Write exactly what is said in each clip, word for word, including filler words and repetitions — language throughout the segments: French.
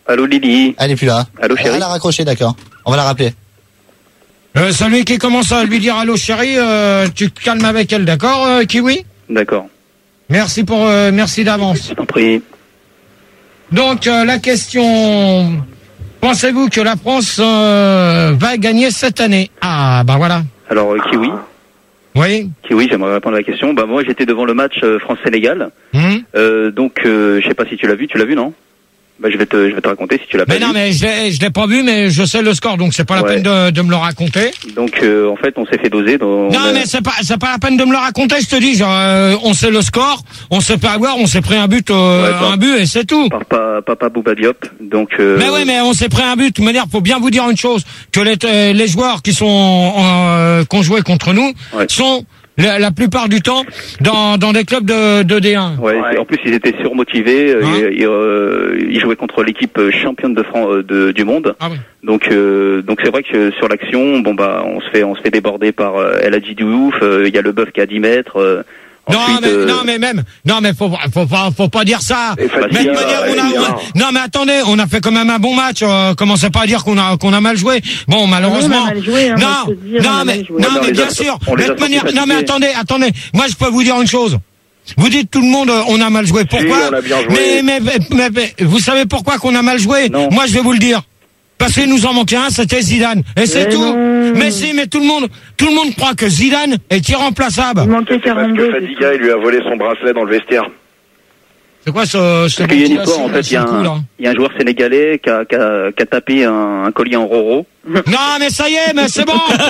Allô Lily. Elle est plus là. Allô chérie. Elle a raccroché, d'accord. On va la rappeler. Euh, celui qui commence à lui dire allô chérie, euh, tu te calmes avec elle, d'accord, euh, Kiwi? D'accord. Merci pour, euh, merci d'avance. Je t'en prie. Donc euh, la question, pensez-vous que la France euh, va gagner cette année? Ah bah voilà. Alors euh, Kiwi. Oui. Kiwi, j'aimerais répondre à la question. Bah moi j'étais devant le match euh, France-Sénégal. Hum Euh, donc euh, je sais pas si tu l'as vu. Tu l'as vu non? Bah je vais te, je vais te raconter si tu l'as pas mais vu. non, mais je l'ai, je l'ai pas vu, mais je sais le score, donc c'est pas la Ouais. peine de, de me le raconter. Donc euh, en fait on s'est fait doser. Donc, Non, on a- mais c'est pas, c'est pas la peine de me le raconter, je te dis. Genre, euh, on sait le score, on s'est fait avoir, on s'est pris un but, euh, Ouais, par- un but et c'est tout. par pa- Papa Bouba Diop. Donc. Euh, Mais oui, mais on s'est pris un but. De toute manière, faut bien vous dire une chose, que les, euh, les joueurs qui sont, euh, qui ont joué contre nous, Ouais. sont la, la plupart du temps dans, dans des clubs de, de D un. Ouais, Ouais. En plus ils étaient surmotivés. euh, Hein ils, ils, euh, ils jouaient contre l'équipe championne de France euh, de, du monde. Ah oui. Donc euh, donc c'est vrai que sur l'action, bon bah on se fait on se fait déborder par euh, El Hadji Diouf. Il euh, y a le bœuf qui a dix mètres. Euh, Non, ensuite, mais, euh, non, mais même, non, mais faut, faut pas, faut pas dire ça. Et Mais de Fatiga, manière, on a- il est bien. non, mais attendez, on a fait quand même un bon match. Euh, commencez pas à dire qu'on a, qu'on a mal joué. Bon, malheureusement. On a mal joué, hein, non, moi, je peux te dire, on non, a mais, mal joué. non, Ouais, mais on bien les a- sûr. on les De a toute manière, sortis non, mais fatigués. attendez, attendez. Moi, je peux vous dire une chose. Vous dites tout le monde, euh, on a mal joué. Pourquoi? on a bien joué. mais, mais, mais, mais, vous savez pourquoi qu'on a mal joué? Non. Moi, je vais vous le dire. Parce qu'il nous en manquait un, c'était Zidane. Et c'est Mais tout. non. Mais si, mais tout le monde, tout le monde croit que Zidane est irremplaçable. Il manquait C'est parce quarante-deux. que Fadiga, il lui a volé son bracelet dans le vestiaire. C'est quoi ce, ce Parce qu'il y a une histoire, en fait, il y, a ce coup, un- là il y a un joueur sénégalais qui a, qui a, qui a tapé un, un collier en roro. Non, mais ça y est, mais c'est bon.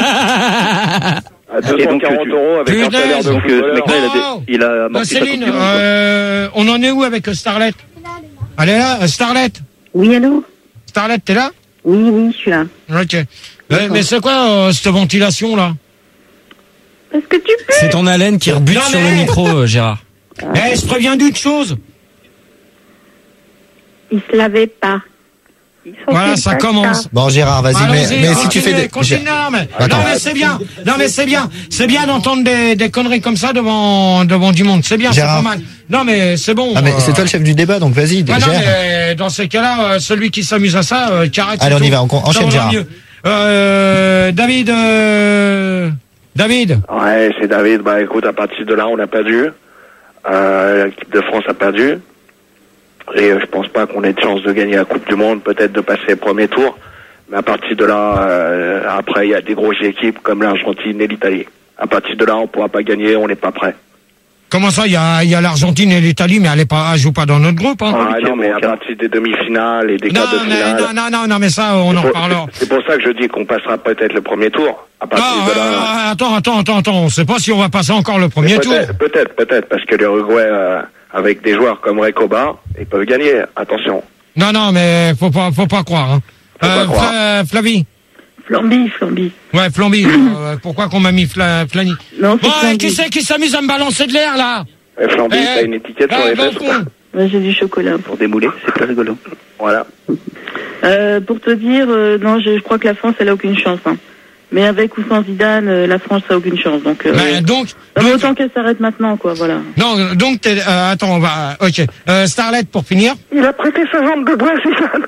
À Et donc, deux cent quarante tu- euros avec un Punaise. salaire de Donc euh, ce footballeur. mec-là, il a, Oh. dé- il a Euh, amorti sa coupe Céline, du monde. quoi. euh, on en est où avec Starlet? Elle est là, euh, Starlet. Oui, allô? Starlet, t'es là? Oui, oui, je suis là. Ok. Euh, mais c'est quoi euh, cette ventilation là? Parce que tu peux. C'est ton haleine qui rebute Non, sur mais- le micro, euh, Gérard. Eh, je préviens d'une chose. Il se lavait pas. Voilà, ça commence. Bon, Gérard, vas-y, mais, Allons-y, mais si tu fais continuez, des... continuez, non, mais, Attends. non, mais c'est bien. Non, mais c'est bien. C'est bien d'entendre des, des conneries comme ça devant, devant du monde. C'est bien, c'est Gérard. pas mal. Non, mais c'est bon. Ah, mais euh, c'est toi le chef du débat, donc vas-y, Ouais, non, gère. mais dans ces cas-là, euh, celui qui s'amuse à ça, euh, qui arrête. Allez, c'est on y tout. va, on con- Ça enchaîne, va Gérard. mieux. Euh, David, euh, David. Ouais, c'est David. Bah écoute, à partir de là, on a perdu. Euh, l'équipe de France a perdu. Et euh, je pense pas qu'on ait de chance de gagner la Coupe du Monde, peut-être de passer le premier tour. Mais à partir de là, euh, après, il y a des grosses équipes comme l'Argentine et l'Italie. À partir de là, on pourra pas gagner, on n'est pas prêt. Comment ça, il y a, il y a l'Argentine et l'Italie, mais elle est pas, elle joue pas dans notre groupe, hein. Ah non, mais à huitième, partir des demi-finales et des Non, quarts de mais, finale. non, non, non, non, mais ça, on c'est en pour- reparlera. C'est pour ça que je dis qu'on passera peut-être le premier tour. À partir Non, de là. euh, attends, attends, attends, attends, on sait pas si on va passer encore le premier Mais tour. peut-être, peut-être, peut-être, parce que l'Uruguay, euh, avec des joueurs comme Recoba, ils peuvent gagner. Attention. Non, non, mais faut pas, faut pas croire, hein. Faut pas croire. Fla- Flavie. Flamby, Flamby. Ouais, Flamby. euh, pourquoi qu'on m'a mis Fla, Flani? Non, c'est Bon, Flamby. qui c'est qui s'amuse à me balancer de l'air, là? Et Flamby, Eh, t'as une étiquette sur eh, les bon fesses ou pas? con. Ouais, j'ai du chocolat. Pour démouler, c'est très rigolo. Voilà. Euh, pour te dire, euh, non, je, je crois que la France, elle a aucune chance. Hein. Mais avec ou sans Zidane, euh, la France a aucune chance. Donc, euh, Ben, donc, non, mais donc- autant qu'elle s'arrête maintenant, quoi, voilà. non, donc, t'es, euh, attends, on va, ok. Euh, Starlet, pour finir. Il a prêté sa jambe de bois, Zidane.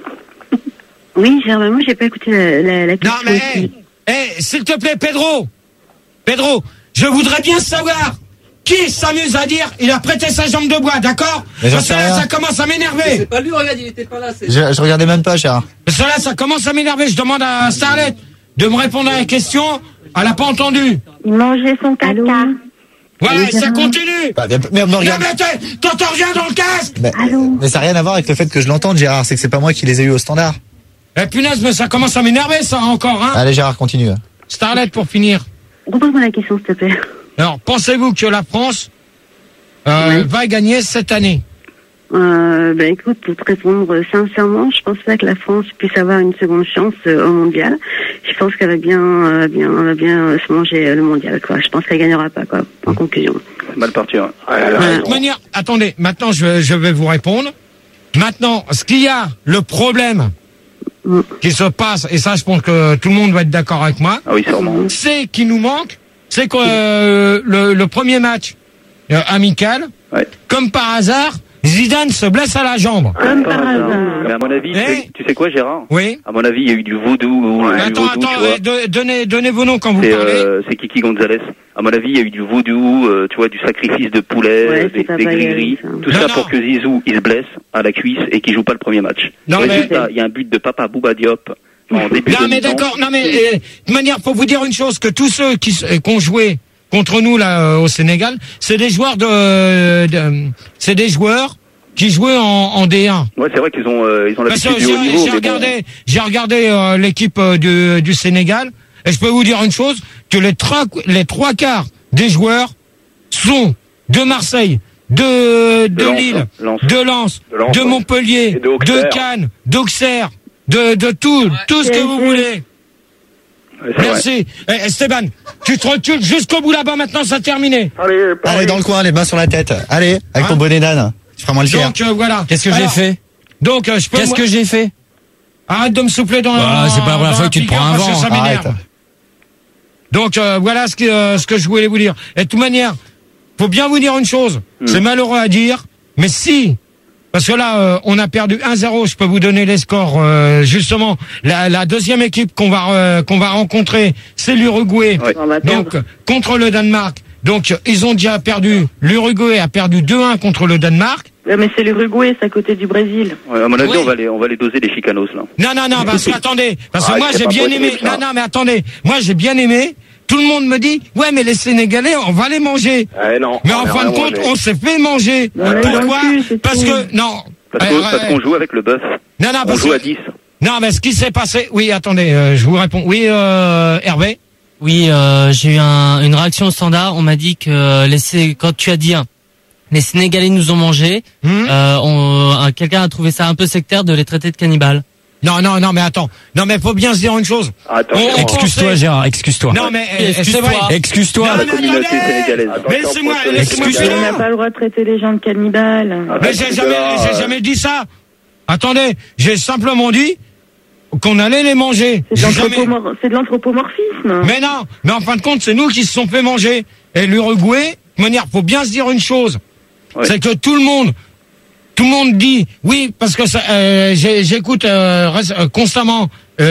Oui, Germain, moi j'ai pas écouté la, la, la Non, question. mais, eh, eh, s'il te plaît, Pedro. Pedro, je voudrais bien savoir qui s'amuse à dire il a prêté sa jambe de bois, d'accord? Mais j'en Parce que sais là, rien. ça commence à m'énerver. pas lui, regarde, il était pas là. Je, je regardais même pas, Gérard. Parce que là, ça commence à m'énerver. Je demande à Starlet de me répondre à la question. Elle a pas entendu. Il mangeait son caca. Allô? Voilà, Oui, ça Gérard. continue. Bah, mais, mais, Non, regarde. mais t'es- t'entends rien dans le casque. Mais, Allô mais ça n'a rien à voir avec le fait que je l'entende, Gérard. C'est que c'est pas moi qui les ai eu au standard. Eh punaise, mais ça commence à m'énerver, ça, encore, hein. Allez, Gérard, continue. Starlet, pour finir. Repose-moi la question, s'il te plaît. Alors, pensez-vous que la France euh, Oui. va gagner cette année? Euh, ben écoute, pour te répondre euh, sincèrement, je pense pas que la France puisse avoir une seconde chance euh, au mondial. Je pense qu'elle va bien, euh, bien, elle va bien euh, se manger euh, le mondial, quoi. Je pense qu'elle gagnera pas, quoi. En conclusion. C'est mal parti, hein. Ouais, elle a De raison. toute manière, attendez, maintenant je vais, je vais vous répondre. Maintenant, ce qu'il y a, le problème Mm. qui se passe, et ça je pense que tout le monde va être d'accord avec moi, Ah oui, sûrement. c'est qu'il nous manque, c'est que euh, le, le premier match euh, amical, Ouais. comme par hasard, Zidane se blesse à la jambe. Comme par hasard. Mais à mon avis, tu Eh sais, tu sais quoi, Gérard? Oui. À mon avis, il y a eu du vaudou. ou Mais du attends, vaudou, attends, tu vois. euh, de- donnez, donnez vos noms quand vous C'est parlez. euh, c'est Kiki Gonzalez. À mon avis, il y a eu du vaudou, euh, tu vois, du sacrifice de poulet, Ouais, des, c'est pas des pareil, gris-gris. ça. Tout Non, ça non. pour que Zizou, il se blesse à la cuisse et qu'il joue pas le premier match. Non, mais- Résultat, il y a un but de Papa Bouba Diop en début Non de mais mi-temps. d'accord, non mais euh, de toute manière, faut vous dire une chose, que tous ceux qui, s- euh, qui ont joué contre nous là euh, au Sénégal, c'est des joueurs de, de c'est des joueurs qui jouaient en, en D un. Ouais, c'est vrai qu'ils ont, euh, ils ont Parce l'habitude que du haut j'ai niveau. j'ai mais bon. regardé, j'ai regardé euh, l'équipe euh, du, du Sénégal et je peux vous dire une chose, que les trois les trois quarts des joueurs sont de Marseille, de de, De Lens, Lille, hein, Lens. de Lens, De Lens, de ouais. Montpellier, Et de Auxerre. de Cannes, d'Auxerre, de de tout, tout ce que vous voulez. Ouais, c'est vrai. Merci. Eh, Esteban, tu te recules jusqu'au bout là-bas maintenant, ça a terminé. Allez, Paris. Allez, dans le coin, les mains sur la tête. Allez, avec Hein ton bonnet d'âne. Tu feras moins le fier. Donc euh, voilà. Qu'est-ce que j'ai Alors, fait Donc euh, je peux. Qu'est-ce moi- que j'ai fait Arrête de me souffler dans Bah, la. c'est pas la première dans fois que tu te figure prends un parce que vent. ça m'énerve. Arrête. Donc euh, voilà ce que euh, ce que je voulais vous dire. Et de toute manière, faut bien vous dire une chose. Hmm. C'est malheureux à dire, mais si. Parce que là, euh, on a perdu un zéro. Je peux vous donner les scores. euh, justement, la, la deuxième équipe qu'on va euh, qu'on va rencontrer, c'est l'Uruguay. Ouais. On va perdre. Donc contre le Danemark. Donc ils ont déjà perdu. L'Uruguay a perdu deux un contre le Danemark. Ouais, mais c'est l'Uruguay, c'est à côté du Brésil. Ouais, à mon avis, Oui. on va les, on va les doser les chicanos là. Non, non, non, parce que attendez, parce que Ah, moi c'est j'ai pas bien possible, aimé. ça. Non, non, mais attendez, moi j'ai bien aimé. Tout le monde me dit, ouais, mais les Sénégalais, on va les manger. Eh non. Mais on en a fin rien de compte, mangé. on s'est fait manger. On l'a eu dans le Pourquoi cul, c'est Parce tout. que non. Parce Euh, que- parce euh, qu'on joue avec le bœuf. non, non, On parce joue que- à dix. non, mais ce qui s'est passé. Oui, attendez, euh, je vous réponds. Oui, euh, Hervé. Oui, euh, j'ai eu un, une réaction au standard. On m'a dit que les, Sé- quand tu as dit hein, les Sénégalais nous ont mangé, Hmm euh, on- un- quelqu'un a trouvé ça un peu sectaire de les traiter de cannibales. Non, non, non, mais attends. Non, mais faut bien se dire une chose. Attends, On- on Excuse-toi, pensait- Gérard, excuse-toi. Non, mais euh, c'est Excuse-toi. vrai. Excuse-toi. Non, La mais communauté attendez sénégalaise. Attends, Mais laissez-moi, attends, laissez-moi excuse-toi. On n'a finir. pas le droit de traiter les gens de cannibales. Ah, Mais bah, j'ai c'est jamais, là, j'ai euh, jamais dit ça. Attendez, j'ai simplement dit qu'on allait les manger. C'est de J'ai jamais- l'anthropomor- c'est de l'anthropomorphisme. Mais non, mais en fin de compte, c'est nous qui se sont fait manger. Et l'Uruguay, de manière, faut bien se dire une chose, Ouais. c'est que tout le monde, tout le monde dit, oui, parce que ça, euh, j'ai- j'écoute euh, res- euh, constamment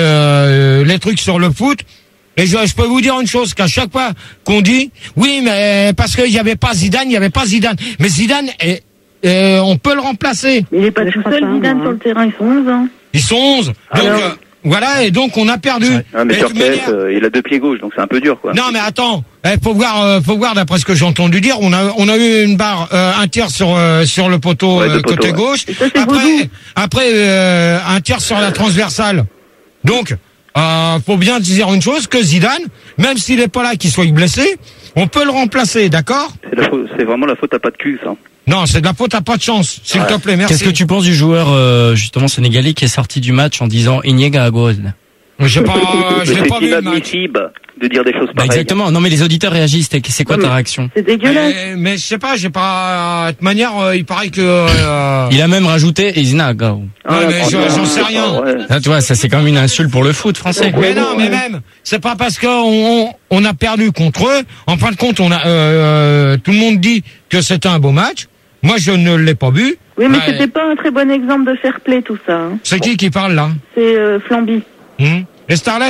euh, les trucs sur le foot. Et je, je peux vous dire une chose, qu'à chaque fois qu'on dit, oui, mais parce qu'il n'y avait pas Zidane, il n'y avait pas Zidane. Mais Zidane, est, euh, on peut le remplacer. Il n'est pas Je tout crois seul, pas, Zidane, moi. sur le terrain, ils sont onze ans. Ils sont onze. Donc, Alors euh, voilà, et donc on a perdu. Ah, mais Et de sur toute P S, manière- euh, il a deux pieds gauches, donc c'est un peu dur, quoi. Non, mais attends, il faut voir, euh, faut voir d'après ce que j'ai entendu dire, on a, on a eu une barre, euh, un tiers sur euh, sur le poteau Ouais, euh, deux poteaux, côté ouais. gauche. Et ça, c'est Après, vaudou. après euh, un tiers sur la transversale. Donc, euh, faut bien dire une chose, que Zidane, même s'il est pas là, qu'il soit blessé, on peut le remplacer, d'accord? C'est la faute- c'est vraiment la faute à pas de cul, ça. Non, c'est de la faute à pas de chance, s'il te plaît, merci. Qu'est-ce que tu penses du joueur euh, justement sénégalais qui est sorti du match en disant Inyega à gauche? J'ai pas, je Mais l'ai pas c'est vu le match. inadmissible de dire des choses Bah pareilles. exactement. Non mais les auditeurs réagissent. T'es- C'est quoi Ouais, ta mais- réaction? C'est dégueulasse. Mais, mais je sais pas, j'ai pas, de toute manière, euh, il paraît que, euh, Il a même rajouté Izinaga. ouais, mais Oh, je- non, j'en sais c'est rien. pas vrai. Ah, tu vois, ça c'est quand même une insulte pour le foot français. Mais non, mais même, c'est pas parce qu'on on, on a perdu contre eux. En fin de compte, on a, euh, tout le monde dit que c'était un beau match. Moi, je ne l'ai pas vu. Oui, mais Ouais. c'était pas un très bon exemple de fair play, tout ça. hein. C'est qui qui parle là? C'est euh, Flamby. Hmm Et Starlet,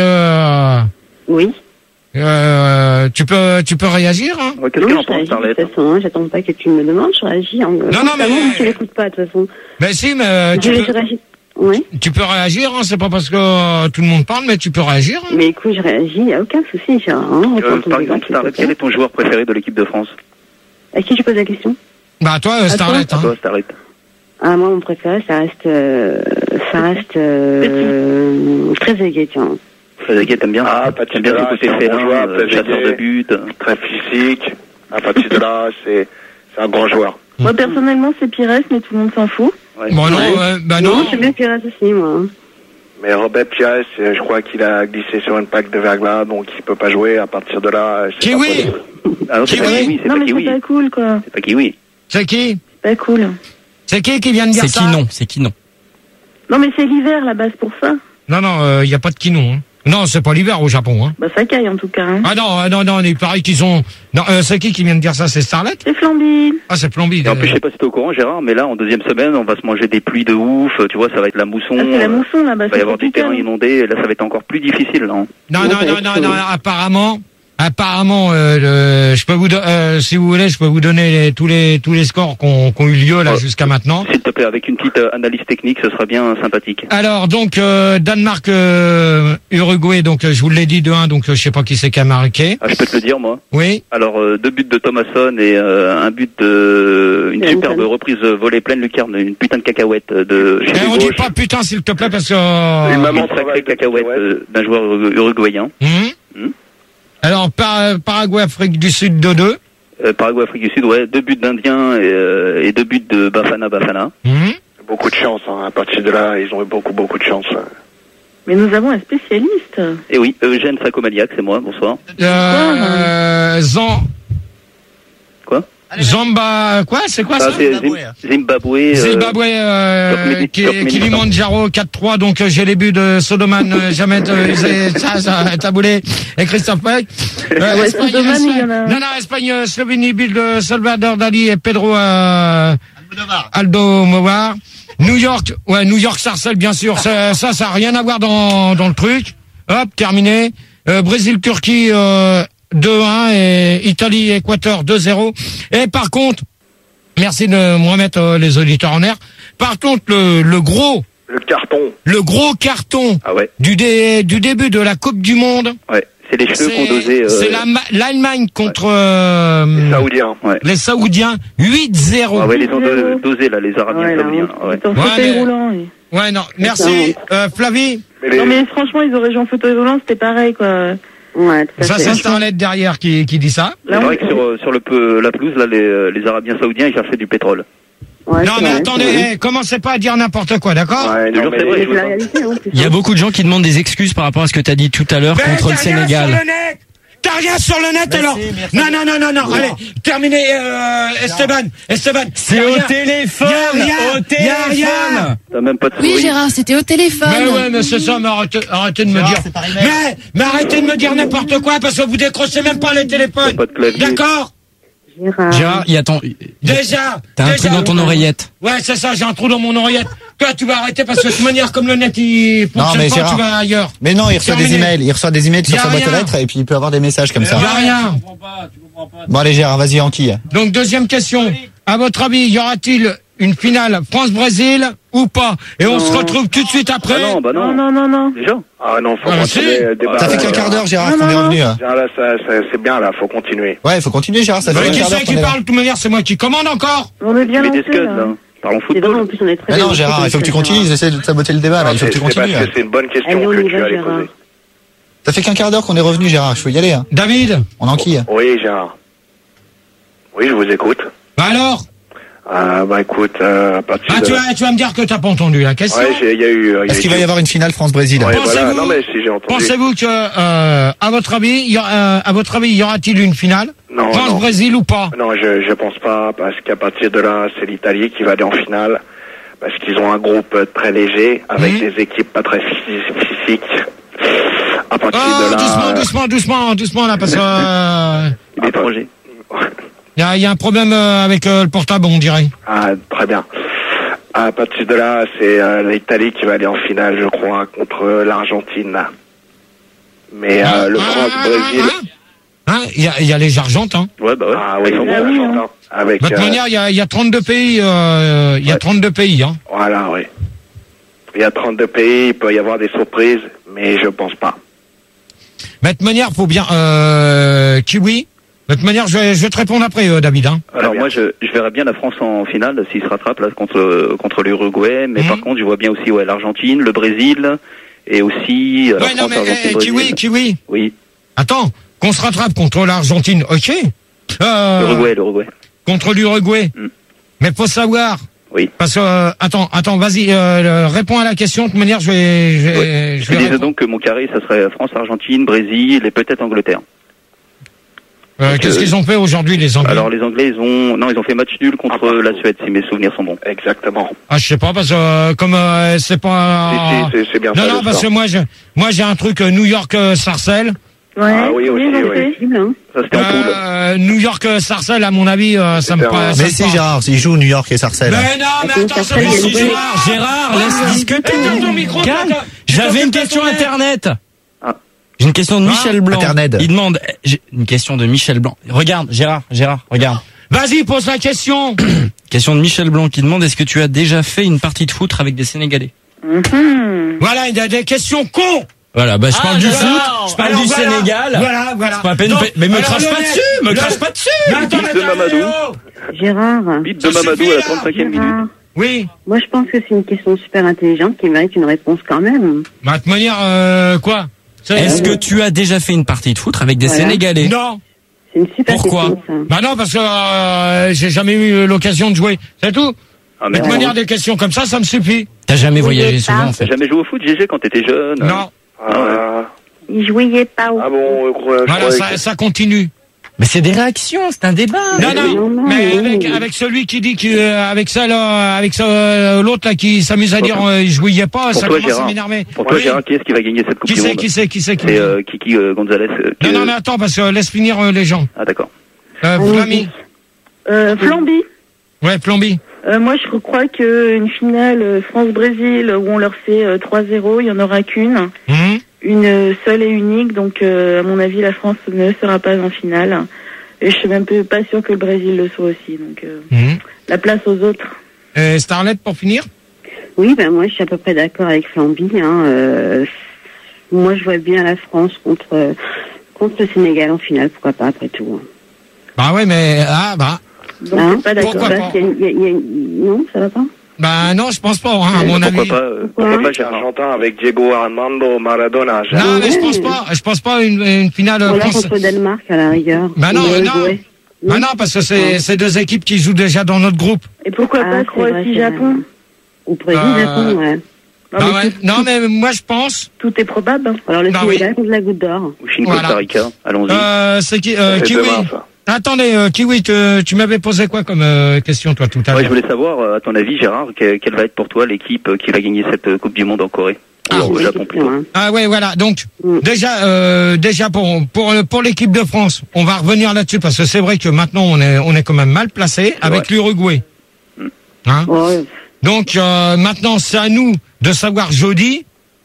euh, Oui. euh, tu peux, tu peux réagir, hein? Ouais, Qu'est-ce Non, qu'elle en je pense, réagis Starlet? de toute façon, hein, j'attends pas que tu me demandes, je réagis. En... Non, non, mais- mais... Tu l'écoutes pas, de toute façon. Mais si, mais euh, Je, tu je peux, réagis. Oui. tu peux réagir, hein? C'est pas parce que euh, tout le monde parle, mais tu peux réagir. Hein? Mais écoute, je réagis, il n'y a aucun souci. J'ai, hein, Euh, autant ton par débat, exemple, s'il te Starlet, plaît. quel est ton joueur préféré de l'équipe de France? À qui tu poses la question? Bah toi, euh, Starlet, À hein? toi, Starlet. Ah, moi, mon préféré, ça reste, euh, ça reste, euh, très aigué, tiens. Trezeguet, t'aimes bien? Ah, Patrick T'aimes bien Vieira, ce côté c'est un bon félin, joueur, euh, chasseur Trezeguet. de but. Très physique. À partir de là, c'est c'est un grand joueur. Moi, personnellement, c'est Pires, mais tout le monde s'en fout. Ouais. Bon, non, Ouais. euh, bah Non, non. je suis bien Pires aussi, moi. Mais Robert Pires, euh, je crois qu'il a glissé sur une plaque de verglas, donc il peut pas jouer. À partir de là, euh, c'est pas Kiwi! possible. Ah non, c'est pas Kiwi. Kiwi, c'est Non, pas mais Kiwi. c'est pas cool, quoi. C'est pas Kiwi. C'est qui? C'est pas cool. C'est qui qui vient de dire C'est ça? qui non? C'est qui non? Non, mais c'est l'hiver, la base, pour ça. Non, non, il n'y a pas de quinon. Hein. Non, c'est pas l'hiver au Japon. Hein. Bah ça caille en tout cas. Hein. Ah non, non, non, il paraît qu'ils ont... Non, euh, c'est qui qui vient de dire ça? C'est Starlet? C'est Flambine. Ah, c'est Plomby. Et en plus, je sais pas si t'es au courant, Gérard, mais là, en deuxième semaine, on va se manger des pluies de ouf. Tu vois, ça va être la mousson. Ah, c'est la mousson là-bas. Il va y avoir du terrain inondé. Et là, ça va être encore plus difficile. Là, hein. Non, Oui, non, ça va non, être non, chaud. non, apparemment... Apparemment, euh, le, je peux vous, do- euh, si vous voulez, je peux vous donner les, tous les tous les scores qu'on qu'on eu lieu là Ouais. jusqu'à maintenant. S'il te plaît, avec une petite euh, analyse technique, ce sera bien sympathique. Alors donc euh, Danemark, euh, Uruguay, donc euh, je vous l'ai dit deux un, donc euh, je sais pas qui c'est qui a marqué. Ah, je peux te le dire, moi. Oui. Alors, euh, deux buts de Thomasson et euh, un but de... Une De superbe Hansen. reprise volée pleine lucarne, une putain de cacahuète de... Eh, on dit pas putain s'il te plaît parce que. Une Euh, maman Une sacrée travaille de cacahuète cacahuète. euh, d'un joueur uru- uruguayen. hum Hum. Alors par, Paraguay, Afrique du Sud deux deux. Euh, Paraguay, Afrique du Sud, ouais, deux buts d'Indiens et, euh, et deux buts de Bafana Bafana. Hum Beaucoup de chance, hein. À partir de là, ils ont eu beaucoup, beaucoup de chance. Mais nous avons un spécialiste. Et oui, Eugène Sacomaliac, c'est moi, bonsoir. Euh, Zan, Quoi Zamba, quoi, c'est quoi Ça, ça? c'est Zimbabwe. Zim- Zimbabwe. euh, Zimbabwe, euh, Turkménistan. qui, Kilimanjaro quatre trois, donc euh, j'ai les buts de Sodoman, euh, Jamet, euh, Zé- ça, ça, Taboulé et Christophe Peck. Euh, Ouais, Espagne, Sodoman, Espagne- il y en a. Non, non, Espagne, euh, Slovénie, but de Salvador Dali et Pedro euh, Aldo Movar. New York, ouais, New York Sarcelles, bien sûr, ça, ça, ça a rien à voir dans, dans le truc. Hop, terminé. Euh, Brésil, Turquie, euh, deux un et Italie, Équateur deux zéro. Et par contre, merci de me remettre euh, les auditeurs en air. Par contre, le, le gros, Le carton. le gros carton Ah ouais, du, dé, du début de la Coupe du Monde, ouais. C'est les cheveux qu'on c'est dosé. Euh, c'est la- l'Allemagne contre euh, Les Saoudiens. Ouais. les Saoudiens huit zéro. Ah ouais, les ont huit zéro. do- dosé, là, les Arabiens Ouais, là, saoudiens. on Ouais. est en Ouais, fauteuil mais- roulant. oui. Ouais, non, merci. Euh, Flavie, Mais les... Non mais franchement, ils auraient joué en fauteuil roulant, c'était pareil quoi. Ouais, tout à ça fait. c'est Starlet derrière qui, qui dit ça. C'est Là, vrai on- que sur, euh, sur le peu, la pelouse, là, les, euh, les Arabiens saoudiens, ils cherchaient du pétrole. Ouais, Non c'est mais vrai, attendez, c'est vrai. eh, commencez pas à dire n'importe quoi, d'accord? Ouais, Toujours, non, mais c'est vrai, les- je C'est la vois pas. réalité, hein, c'est Il y a ça. beaucoup de gens qui demandent des excuses par rapport à ce que tu as dit tout à l'heure Mais contre le t'as rien sur Sénégal. le net. T'as rien sur le net Merci, alors. merci. Non non non non non. Allez, terminé euh, Esteban, Esteban. C'est Y a au rien. téléphone, Y a rien, au y a rien. téléphone. T'as même pas de Oui, souris. Gérard, c'était au téléphone. Mais ouais, mais c'est ça, mais arrêtez, arrêtez de me Gérard, dire. c'est par email. Mais, mais arrêtez de me dire n'importe quoi parce que vous décrochez même pas les téléphones. Pas de clavier. D'accord? Gérard. Gérard, il y a ton, Déjà. t'as un déjà. truc dans ton oreillette. Ouais, c'est ça, j'ai un trou dans mon oreillette. Toi, tu vas arrêter parce que de toute manière, comme le net, il fonctionne mais pas, Gérard. tu vas ailleurs. Mais non, il reçoit des Terminé. emails. Il reçoit des emails Y sur a sa boîte aux rien. lettres et puis il peut avoir des messages comme ça. Y a rien. Bon, allez, Gérard, vas-y, enquille. Donc, deuxième question. À votre avis, y aura-t-il une finale France-Brésil ou pas? Et on se retrouve tout de suite après. Bah non, bah Non, non. non, non, non. Déjà. Ah non, faut Ah, continuer si. le débat. Ça fait là, qu'un quart d'heure, Gérard, Non, qu'on est non, revenu. hein. Gérard, là, ça, ça- c'est bien, là, faut continuer. Ouais, il faut continuer, Gérard. Ça fait Mais un qui quart d'heure c'est qu'on qui est là. parle? De toute manière, c'est moi qui commande encore. On est bien Mais des lancé scuds, là. là. Parlons C'est drôle, en football. plus, on est très Mais bien non, lancé, Gérard, il faut que tu Gérard. continues. Ils essaient de saboter le débat, là. Il faut que tu C'est- c'est continues. parce hein. que c'est une bonne question Allez, on que y tu va, allais Gérard. poser. Ça fait qu'un quart d'heure qu'on est revenu, Gérard. Il faut y aller. hein. David. On enquille. Oui, Gérard. Oui, je vous écoute. Bah alors? Ah, bah écoute, euh, à partir Ah, de... tu vas, tu vas me dire que t'as pas entendu la question. Ouais, j'ai- il y a eu... Est-ce qu'il va y avoir une finale France-Brésil? Ouais, Pensez-vous- voilà. Non, mais si j'ai entendu. Pensez-vous que, euh, à votre avis, y aura- euh, à votre avis, y aura-t-il une finale? Non, France-Brésil ou pas? Non, je je pense pas, parce qu'à partir de là, c'est l'Italie qui va aller en finale, parce qu'ils ont un groupe euh, très léger, avec Mhm. des équipes pas très phys- physiques. À partir Oh, de là... doucement, euh, doucement, doucement, doucement, là, parce que, euh, Il est étranger. y a, y a un problème euh, avec euh, le portable, on dirait. Ah, très bien. À partir de là, c'est euh, l'Italie qui va aller en finale, je crois, contre l'Argentine. Mais euh, le Ah, France-Brésil... Hein? Hein? Il y a, y a les Argentins. Ouais, bah ouais. Ah oui, Ils sont les bons. Ah oui, Argentins. Avec... De toute euh, manière, il y a, y a trente-deux pays, euh, il y a Ouais. trente-deux pays, hein. Voilà, oui. Il y a trente-deux pays, il peut y avoir des surprises, mais je pense pas. Mais de toute manière, faut bien, euh, Kiwi. De toute manière, je vais, je vais te répondre après, euh, David, hein. Alors bien. moi, je, je verrais bien la France en finale s'il se rattrape là contre contre l'Uruguay, mais Mhm. par contre, je vois bien aussi ouais l'Argentine, le Brésil et aussi euh, la Ouais, non, France, mais, Argentine, eh, Brésil. Kiwi, Kiwi. Oui, Attends, qu'on se rattrape contre l'Argentine, ok. Euh, l'Uruguay, l'Uruguay. contre l'Uruguay. Mm. Mais faut savoir. Oui. Parce que, euh, attends, attends, vas-y, euh, réponds à la question. De toute manière, je vais, je vais, Oui. je Je vais disais répondre. donc que mon carré, ça serait France, Argentine, Brésil et peut-être Angleterre. Euh, Donc, qu'est-ce euh, qu'ils ont fait aujourd'hui, les Anglais? Alors les Anglais, ils ont non, ils ont fait match nul contre Ah, la Suède, si mes souvenirs sont bons. Exactement. Ah, je sais pas, parce que euh, comme euh, c'est pas... Si, si, c'est- c'est bien non, ça, non, le parce que score. moi, je, moi j'ai un truc euh, New York euh, Sarcelles. Ouais, Ah oui, aussi, ils ont oui. fait. Possible, hein. Ça c'était en poule. Euh, New York euh, Sarcelles, à mon avis, euh, ça me C'était un- paraît... ça Mais me si, parle. Gérard, s'il joue New York et Sarcelles. Mais non, mais Attends, attends, ça c'est fait bon, des si bruits. Gérard, Gérard, laisse discuter. Éteins ton micro, Calme. attends. J'avais une Tu question t'entends- internet. Ah. J'ai une question de Ah, Michel Blanc. Internet. Il demande, j'ai une question de Michel Blanc. Regarde, Gérard, Gérard, regarde. Vas-y, pose la question. Question de Michel Blanc qui demande, est-ce que tu as déjà fait une partie de foot avec des Sénégalais? Mhm. Voilà, il y a des questions cons. Voilà, bah je parle Ah, du d'accord. foot, je parle Alors, du voilà, Sénégal. Voilà, voilà. C'est pas à peine, Donc, mais me alors, crache le pas mec- dessus, me le- crache pas dessus. Mais attends, Bite mais de attends, Mamadou. oh. Gérard, Bite Ça de Mamadou suffit, à la là. trente-cinquième minute. Gérard, Oui. moi je pense que c'est une question super intelligente qui mérite une réponse quand même. Bah, de toute manière, euh, quoi? C'est- Est-ce que tu as déjà fait une partie de foot avec des Voilà. Sénégalais? Non. C'est une super Pourquoi question, ça. Bah non, parce que euh, j'ai jamais eu l'occasion de jouer. C'est tout. Ah De merde. toute manière, des questions comme ça, ça me suffit. T'as jamais Oui, voyagé mais souvent pas. en T'as fait. jamais joué au foot, G G, quand t'étais jeune? Non. Ah, Il jouait pas au ah bon, je crois- je Voilà, croyais ça, que- ça continue. Mais c'est des réactions, c'est un débat. Non, non, non, non, mais non. avec, avec celui qui dit que, euh, avec ça, là, avec ça, euh, l'autre là qui s'amuse à dire, euh, je jouais pas, Pour ça toi, commence à Gérard. m'énerver. Pour toi, Oui. Gérard, qui est-ce qui va gagner cette Coupe Qui du c'est, Monde? qui c'est, qui c'est, qui C'est euh, Kiki euh, Gonzalez. euh, qui, Non, non, euh, mais attends, parce que laisse finir euh, les gens. Ah d'accord. Euh, oui. Flamy. Euh, Flamby. Ouais, Plomby. Euh, moi, je crois qu'une finale euh, France-Brésil où on leur fait euh, trois zéro, il n'y en aura qu'une. Hum. Une seule et unique. Donc, euh, à mon avis, la France ne sera pas en finale. Et je suis même peu- pas sûre que le Brésil le soit aussi. Donc, euh, Hum. la place aux autres. Euh, Starlet, pour finir. Oui, ben moi je suis à peu près d'accord avec Flamby. Hein. Euh, moi je vois bien la France contre euh, contre le Sénégal en finale, pourquoi pas après tout. hein. Bah ouais, mais, ah, bah. Donc, Hein c'est pas d'accord. Pourquoi pas Parce qu'il y a- il y a- il y a une- Non, ça va pas. Bah non, je pense pas, hein, à mon Pourquoi avis. pas, euh, pourquoi pas, Gérard? Argentin avec Diego Armando Maradona. Gérard. Non, mais je pense pas, je pense pas une, une finale Voilà France. contre le Danemark à la rigueur. Bah non, Ou non. l'Uruguay. Bah non, parce que c'est, c'est deux équipes qui jouent déjà dans notre groupe. Et pourquoi Ah, pas c'est vrai, Croatie-Japon? Ou Brésil, Euh, Japon, ouais. Non, Ah mais ouais. tout, Non, mais moi je pense. tout est probable. hein. Alors le Bah Sénégal oui. contre la Goutte d'Or. Ou Chine Voilà. Costa Rica. Allons-y. Euh, c'est qui, euh, C'est Kiwi. demain, ça. Attendez, euh, Kiwi, tu, tu m'avais posé quoi comme euh, question toi tout à Ouais, je l'heure? voulais savoir, euh, à ton avis, Gérard, que- quelle va être pour toi l'équipe euh, qui va gagner cette euh, Coupe du Monde en Corée? Ah, Ou au Bonne Japon question, plutôt. hein. Ah ouais, voilà. Donc Mm. déjà, euh, déjà pour pour pour l'équipe de France, on va revenir là-dessus parce que c'est vrai que maintenant on est on est quand même mal placé avec vrai. l'Uruguay. Hein? Ouais. Donc euh, maintenant c'est à nous de savoir jeudi.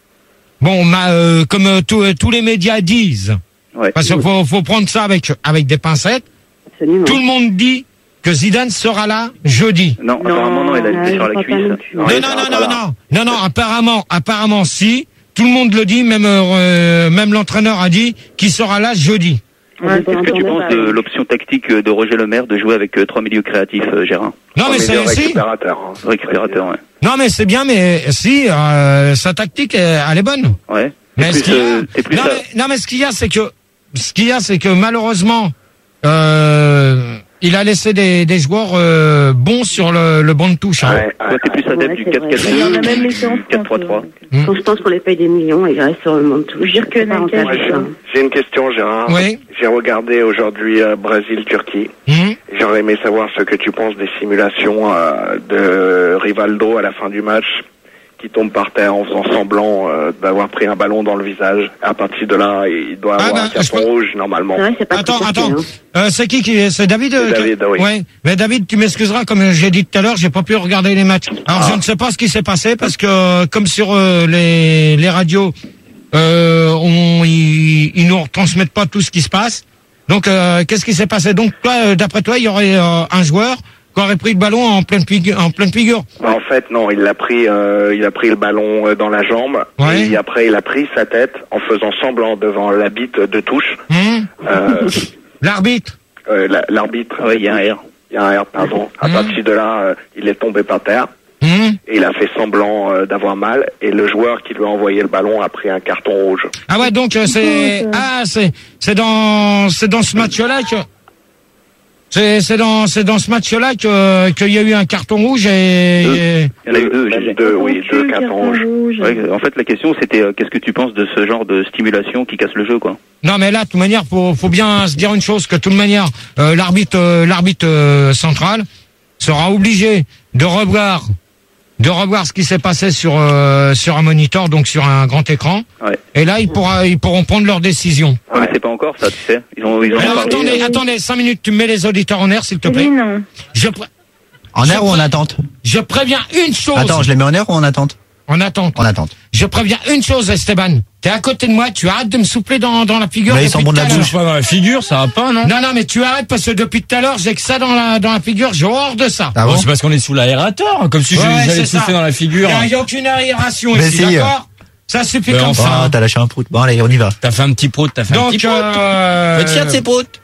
Bon, ma, euh, comme euh, tous euh, tous les médias disent, Ouais. parce qu'il faut faut prendre ça avec avec des pincettes. Absolument. Tout le monde dit que Zidane sera là jeudi. Non, apparemment non, il a une non, blessure à je la crois pas cuisse. non plus. Non, Ouais, non, ça non, va non, pas là. non, non, non, apparemment, apparemment, si. Tout le monde le dit, même, euh, même l'entraîneur a dit qu'il sera là jeudi. Ouais, Qu'est-ce Qu'est-ce que tu penses de l'option tactique euh, de Roger Lemaire de jouer avec euh, trois milieux créatifs, euh, Gérard? Non, mais c'est, si. récupérateur. hein. Récupérateur, ouais. Non, mais c'est bien, mais si, euh, sa tactique, elle, elle est bonne. Ouais. Mais T'es ce plus, qu'il y a, euh, t'es plus non, ça. mais, non, mais ce qu'il y a, c'est que, ce qu'il y a, c'est que malheureusement, euh, il a laissé des, des joueurs euh, bons sur le, le banc de touche. Hein. Ouais, Toi, ouais, t'es plus adepte Ouais, du c'est quatre vrai. quatre Il y en a deux, même laissé en quatre trois trois. Hmm. Quand je pense qu'on les paye des millions, ils restent sur le monde tout. Je veux dire que C'est pas Naka, rentable, Moi, ça. j'ai- J'ai une question, Gérard. Oui. J'ai regardé aujourd'hui euh, Brésil-Turquie. Hum. J'aurais aimé savoir ce que tu penses des simulations euh, de Rivaldo à la fin du match, qui tombe par terre en faisant semblant euh, d'avoir pris un ballon dans le visage. À partir de là, il doit Ah, avoir bah, un carton je peux- rouge normalement. C'est vrai, c'est pas Attends, très attends. facile, hein. Euh, c'est qui qui c'est David euh, C'est qui- David, oui. Ouais. Mais David, tu m'excuseras, comme j'ai dit tout à l'heure, j'ai pas pu regarder les matchs. Alors Ah. je ne sais pas ce qui s'est passé parce que euh, comme sur euh, les les radios, euh, on ils, ils nous retransmettent pas tout ce qui se passe. Donc euh, qu'est-ce qui s'est passé? Donc toi, euh, d'après toi, il y aurait euh, un joueur qui aurait pris le ballon en pleine figure, en pleine figure. En fait, non, il a pris, euh, il a pris le ballon euh, dans la jambe. Ouais. Et après, il a pris sa tête en faisant semblant devant la bite de touche. Hum. Euh, L'arbitre. euh, la- L'arbitre. Ouais, il y a un R. Il y a un R, pardon. À Mhm. partir de là, euh, il est tombé par terre. Hum. Et il a fait semblant euh, d'avoir mal. Et le joueur qui lui a envoyé le ballon a pris un carton rouge. Ah ouais, donc euh, c'est ah c'est c'est dans c'est dans ce match-là que c'est c'est dans c'est dans ce match-là que qu'il y a eu un carton rouge et, et- Il y en a eu deux, Même G G. deux, oui, deux cartons rouges. Ouais, en fait, la question, c'était euh, qu'est-ce que tu penses de ce genre de stimulation qui casse le jeu, quoi? Non, mais là, de toute manière, faut, faut bien se dire une chose, que de toute manière, euh, l'arbitre, euh, l'arbitre euh, central sera obligé de revoir, de revoir ce qui s'est passé sur euh, sur un moniteur, donc sur un grand écran. Ouais. Et là, ils pourra, ils pourront prendre leur décision. Ouais, mais c'est pas encore ça, tu sais. Ils ont, ils ont Alors, parlé, attendez, euh, attendez, cinq minutes, tu me mets les auditeurs en air, s'il te plaît. Oui, non. Je, pré- En air ou en attente? je préviens une chose. Attends, je les mets en air ou en attente? En attente. En attente. Je préviens une chose, Esteban. T'es à côté de moi, tu arrêtes de me souffler dans, dans la figure. Mais ils depuis sont bons de tout la à l'heure. bouche. Pas dans la figure, ça va pas, non? Non, non, mais tu arrêtes parce que depuis tout à l'heure, j'ai que ça dans la, dans la figure, j'ai horreur de ça. Ah Bon, bon? c'est parce qu'on est sous l'aérateur, comme si Ouais, j'allais c'est te souffler ça. dans la figure. Il n'y a aucune aération Mais ici, si. d'accord? Ça suffit Mais comme enfin. ça. Ah, t'as lâché un prout. Bon, allez, on y va. T'as fait un petit prout, t'as fait un petit Donc, prout. euh... Faut être fier de ses proutes.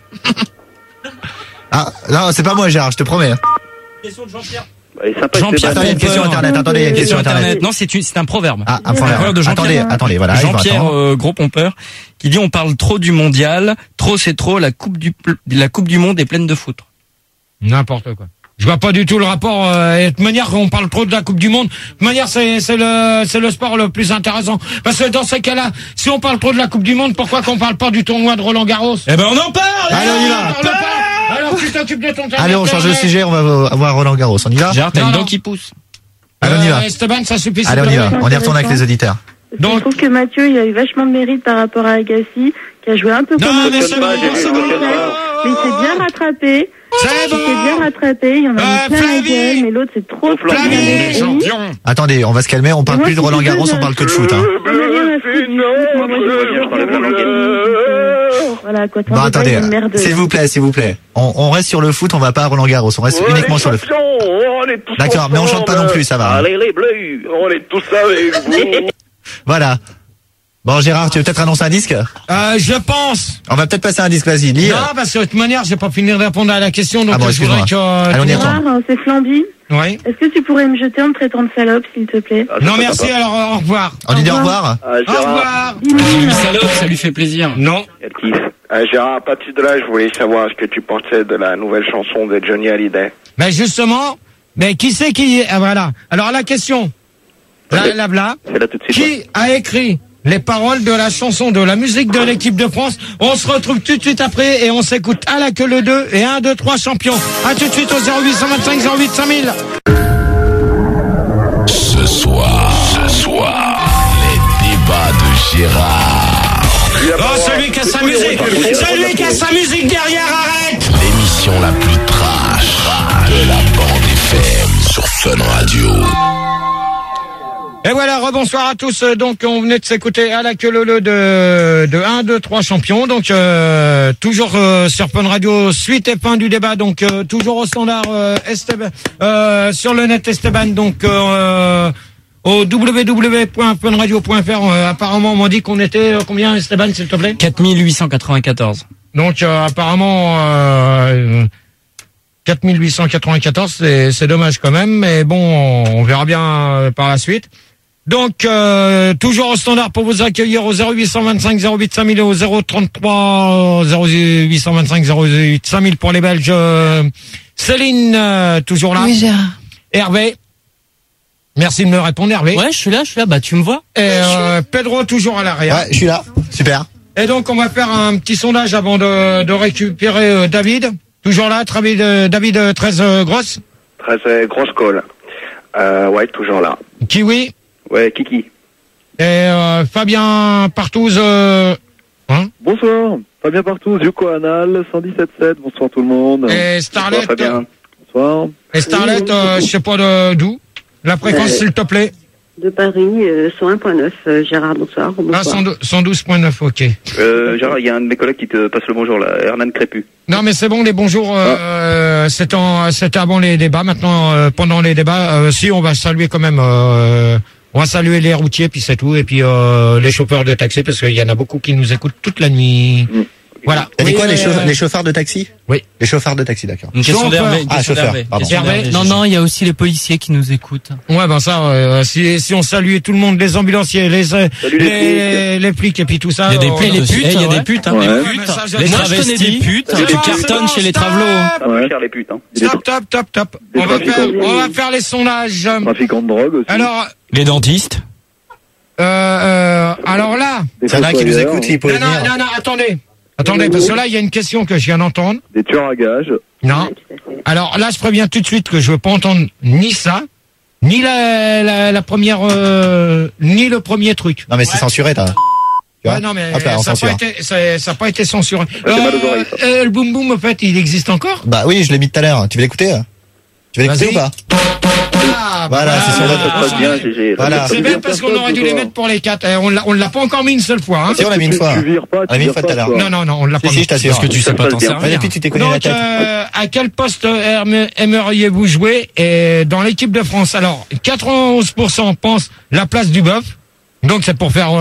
Ah, non, c'est pas moi, Gérard, je te promets. Question de Jean-Pierre. bah, il est sympa, Jean-Pierre, Attends, il y a une question internet. Attendez, il y a une question internet. Non, c'est une- c'est un proverbe. Ah, un Un proverbe problème. de Jean-Pierre. Attendez, attendez, voilà. Jean-Pierre, attends. euh, gros pompeur, qui dit on parle trop du mondial, trop c'est trop, la coupe du pl- la coupe du monde est pleine de foutre. N'importe quoi. Je vois pas du tout le rapport. Euh, et de toute manière, on parle trop de la Coupe du Monde. De toute manière, c'est c'est le c'est le sport le plus intéressant. Parce que dans ces cas-là, si on parle trop de la Coupe du Monde, pourquoi qu'on parle pas du tournoi de Roland Garros? Eh ben on en parle. Allez, on y va. On parle pas. Alors tu t'occupes de ton Allez, on change de sujet, on va voir Roland Garros. On y va? Gérard, t'as Non, une non. dent qui pousse. Allez, on y va. Euh, Esteban, ça suffit. Allez, on y s'il te va. plaît. On y retourne avec les auditeurs. Donc- Je trouve que Mathieu, il a eu vachement de mérite par rapport à Agassi, qui a joué un peu Non, comme un mais autre c'est bon, dans c'est son bon. entrée, mais il s'est bien rattrapé. C'est Il s'est bien bon. rattrapé, il y en a Euh, mis plein la Flavie. gueule, mais l'autre c'est trop Flavie, bien Flavie, réussi. champion. Attendez, on va se calmer, on parle Moi, plus de si Roland tu Garros, veux, on parle que de foot, hein. J'en ai rien à foutre du foot, moi, moi, je veux Je parlais de la langue. Euh, Voilà, quoi, t'en Bon, veux pas, il attendez, y a une merde. s'il vous plaît, s'il vous plaît. On, on reste sur le foot, on va pas à Roland Garros, on reste uniquement sur le foot. D'accord, mais on chante pas non plus, ça va. Allez les bleus. On est tous avec vous. Voilà. Bon, Gérard, tu veux peut-être annoncer un disque? Euh, je pense. On va peut-être passer un disque, vas-y, lis. Non, parce que de toute manière, j'ai pas fini de répondre à la question, donc Ah bon, je voudrais excuse-moi. que. Allez, on y retourne. Gérard, c'est Flamby. Oui. Est-ce que tu pourrais me jeter en me traitant de salope, s'il te plaît? Ah, ça, Non, ça merci. va pas. Alors, euh, au revoir. On dit au revoir. Ah, Au Gérard, revoir. Une salope, ça lui fait plaisir. Non. Elle kiffe. ah, Gérard, à partir de là, je voulais savoir ce que tu pensais de la nouvelle chanson de Johnny Hallyday. Mais justement, mais qui c'est qui ah, voilà. Alors la question, là, là, là, C'est là tout de suite. qui a écrit les paroles de la chanson de la musique de l'équipe de France? On se retrouve tout de suite après et on s'écoute à la queue le deux et un, deux, trois champions. À tout de suite au zéro huit cent vingt-cinq zéro huit cinq mille. Ce soir, ce soir, les débats de Gérard. Oh, celui qui a sa musique, celui qui a sa musique derrière, arrête! L'émission la plus trash de la bande F M sur Fun Radio. Et voilà, rebonsoir à tous. Donc, on venait de s'écouter à la queue le le de, de un, deux, trois champions. Donc, euh, toujours euh, sur Fun Radio, suite et fin du débat. Donc, euh, toujours au standard euh, Esteban, euh, sur le net Esteban. Donc, euh, au w w w point fun radio point f r. Euh, apparemment, on m'a dit qu'on était euh, combien, Esteban, s'il te plaît? quatre mille huit cent quatre-vingt-quatorze. Donc, euh, apparemment, euh, quatre mille huit cent quatre-vingt-quatorze, c'est, c'est dommage quand même. Mais bon, on verra bien euh, par la suite. Donc, euh, toujours au standard pour vous accueillir au zéro huit cent vingt-cinq zéro huit cinq mille et au zéro trente-trois zéro huit cent vingt-cinq zéro huit cinq mille pour les Belges. Euh, Céline, euh, toujours là. Oui, Gérard. Hervé. Merci de me répondre, Hervé. Ouais, je suis là, je suis là. Bah, tu me vois? Et euh, Pedro, toujours à l'arrière. Ouais, je suis là. Super. Et donc, on va faire un petit sondage avant de, de récupérer euh, David. Toujours là, David, euh, David euh, treize euh, grosses. Très euh, grosse call. Euh, ouais, toujours là. Kiwi. Ouais, Kiki. Et euh, Fabien Partouze. Euh, hein Bonsoir, Fabien Partouze, Yoko Anal, cent dix-sept sept, bonsoir tout le monde. Et Starlet. Bonsoir, Fabien. Bonsoir. Et Starlet, euh, je sais pas de- d'où. La fréquence, s'il te plaît. De Paris, euh, cent un virgule neuf. Euh, Gérard, bonsoir. Ah, bonsoir. cent douze virgule neuf, ok. Euh, Gérard, il y a un de mes collègues qui te passe le bonjour là, Hernan Crépu. Non, mais c'est bon, les bonjours, euh, c'était en- c'était avant les débats. Maintenant, euh, pendant les débats, euh, si, on va saluer quand même, euh, on va saluer les routiers, puis c'est tout, et puis euh, les chauffeurs de taxi, parce qu'il y en a beaucoup qui nous écoutent toute la nuit. Mm. Voilà. T'as dit Oui, quoi, les, euh, chauffe- les chauffeurs de taxi? Oui. Les chauffeurs de taxi, d'accord. Une question Chauffeur. d'Hervé. une Ah, question chauffeur, d'Hervé, pardon. question d'Hervé, Non, c'est non, il y a aussi les policiers qui nous écoutent. Ouais, ben ça, euh, si, si on salue tout le monde, les ambulanciers, les, euh, Salut les les, les flics, et puis tout ça. Il y a des euh, putes, les aussi. putes, Eh, il y a ouais. des putes, hein. Ouais. Les mais putes, ça, je- les moi, je travestis, connais des putes. qui C'est bon, cartonnent c'est chez les bon, travelots. stop. Ça va Ouais. cher les putes, hein. Stop, top, top, top. Des On va faire, trafiquants. on va faire les sondages. Trafiquants de drogue aussi. Alors, Les dentistes. euh, euh, alors là. C'est un qui nous écoute, il peut Non, non, venir. non, non, attendez. Attendez, parce que là, il y a une question que je viens d'entendre. Des tueurs à gages. Non. Alors là, je préviens tout de suite que je veux pas entendre ni ça, ni la, la, la première, euh, ni le premier truc. Non, mais c'est censuré, t'as. Tu vois Ouais, non, mais Hop là, on ça n'a censure. pas, été- ça- ça a pas été censuré. Ça fait mal aux oreilles, ça. euh, le boom boom, en fait, il existe encore? Bah oui, je l'ai mis tout à l'heure. Tu veux l'écouter? Tu veux l'écouter Vas-y. ou pas? Ah, Voilà, bah, c'est sur votre ah, poste bien, G G. Voilà. C'est bien parce qu'on aurait dû les mettre pour les quatre. Eh, On l'a, on l'a pas encore mis une seule fois, hein. Si, on l'a mis une fois. On l'a mis une fois tout à l'heure. Non, non, non, on l'a Si, pas si, mis. je t'assure. Parce que tu sais pas t'en servir. Ouais, depuis, tu t'es connu la Donc, tête. euh, à quel poste aime- aimeriez-vous jouer et dans l'équipe de France? Alors, quatre-vingt-onze pour cent pensent la place du bœuf. Donc, c'est pour faire euh,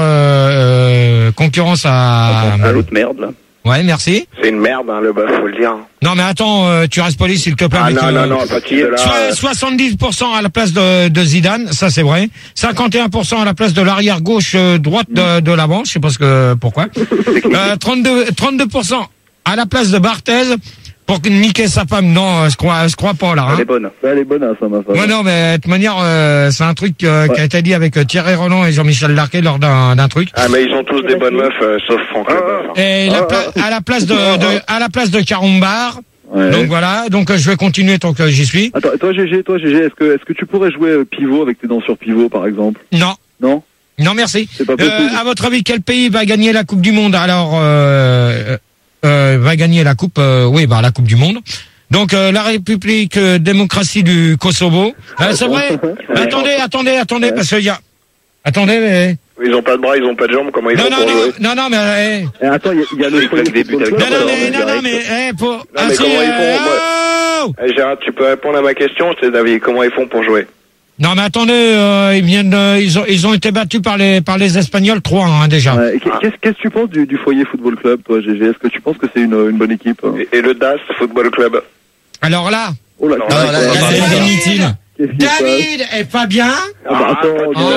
euh, concurrence à... À l'autre merde, là. Ouais, merci. C'est une merde, hein, le bœuf, faut le dire. Non, mais attends, euh, tu restes poli, s'il te plaît. Ah avec, non, euh, non, non, à partir de là. Soit euh, soixante-dix pour cent à la place de, de Zidane, ça c'est vrai. cinquante et un pour cent à la place de l'arrière gauche euh, droite de, de l'avant, je sais pas ce que pourquoi. Euh, trente-deux, trente-deux pour cent à la place de Barthez pour niquer sa femme. Non, je crois, je crois pas là. Hein. Elle est bonne. Elle est bonne, ça, ma femme. Ouais, non, mais de toute manière, euh, c'est un truc euh, qui a été dit avec euh, Thierry Roland et Jean-Michel Larquet lors d'un, d'un truc. Ah, mais ils ont tous des bonnes meufs, euh, sauf Franck Leboeuf. hein. Et la pla- à la place de, de à la place de Carombar. Ouais. Donc voilà, donc euh, je vais continuer tant que j'y suis. Attends, toi, G G, toi, G G, est-ce que, est-ce que tu pourrais jouer euh, pivot avec tes dents sur pivot, par exemple? Non. Non? Non, merci. C'est pas possible. Euh, à votre avis, quel pays va gagner la Coupe du Monde? Alors, euh, euh, va gagner la Coupe, euh, oui, bah la Coupe du Monde. Donc euh, la République euh, démocratie du Kosovo. Euh, c'est vrai. attendez, attendez, attendez, parce qu'il y a. Attendez, mais. Ils ont pas de bras, ils ont pas de jambes, comment ils Non, font non, pour non, jouer? non, non, mais. eh. Eh, attends, il y, a- il y a le foyer des buts avec football Non, club, non, alors, mais, non, non, direct. mais, eh, pour. Non, mais si, comment ils euh, font, moi oh Eh, Gérard, tu peux répondre à ma question, c'est David, comment ils font pour jouer? Non, mais attendez, euh, ils viennent, euh, ils ont, ils ont été battus par les, par les Espagnols trois, hein, déjà. Ouais, et qu'est- Qu'est-ce qu'est-ce que tu penses du, du foyer football club, toi, G G? Est-ce que tu penses que c'est une, une bonne équipe? hein? Et, et le D A S Football Club? Alors là, Oh là, Non, qu'est-ce non, là, qui là, se passe là, C'est inutile. Qu'est-ce qui se passe David et Fabien, Ah bah attends, Ah, au dis-moi.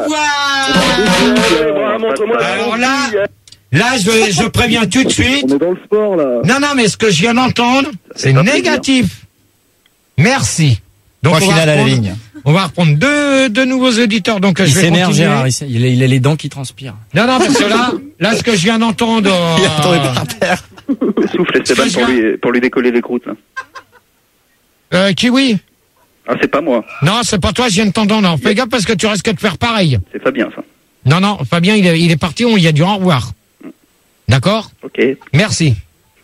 revoir. Alors là, là, je, je préviens tout de suite. On est dans le sport, là. Non, non, mais ce que je viens d'entendre, c'est pas négatif. Merci. Donc, Point on va final à la reprendre- ligne. On va reprendre deux, deux nouveaux éditeurs. Donc, Il je vais s'énerve, continuer. Gérard. Il, s'é- il a, il a les dents qui transpirent. Non, non, parce que là, là, ce que je viens d'entendre. Il est tombé euh, par terre. Souffle Esteban pour lui, pour lui décoller les croûtes, là. euh, Kiwi. Ah, c'est pas moi. Non, c'est pas toi, je viens de t'entendre. Alors, fais gaffe parce que tu risques de faire pareil. C'est Fabien, ça. Non, non, Fabien, il est, il est parti, on y a du au revoir. D'accord? Ok. Merci.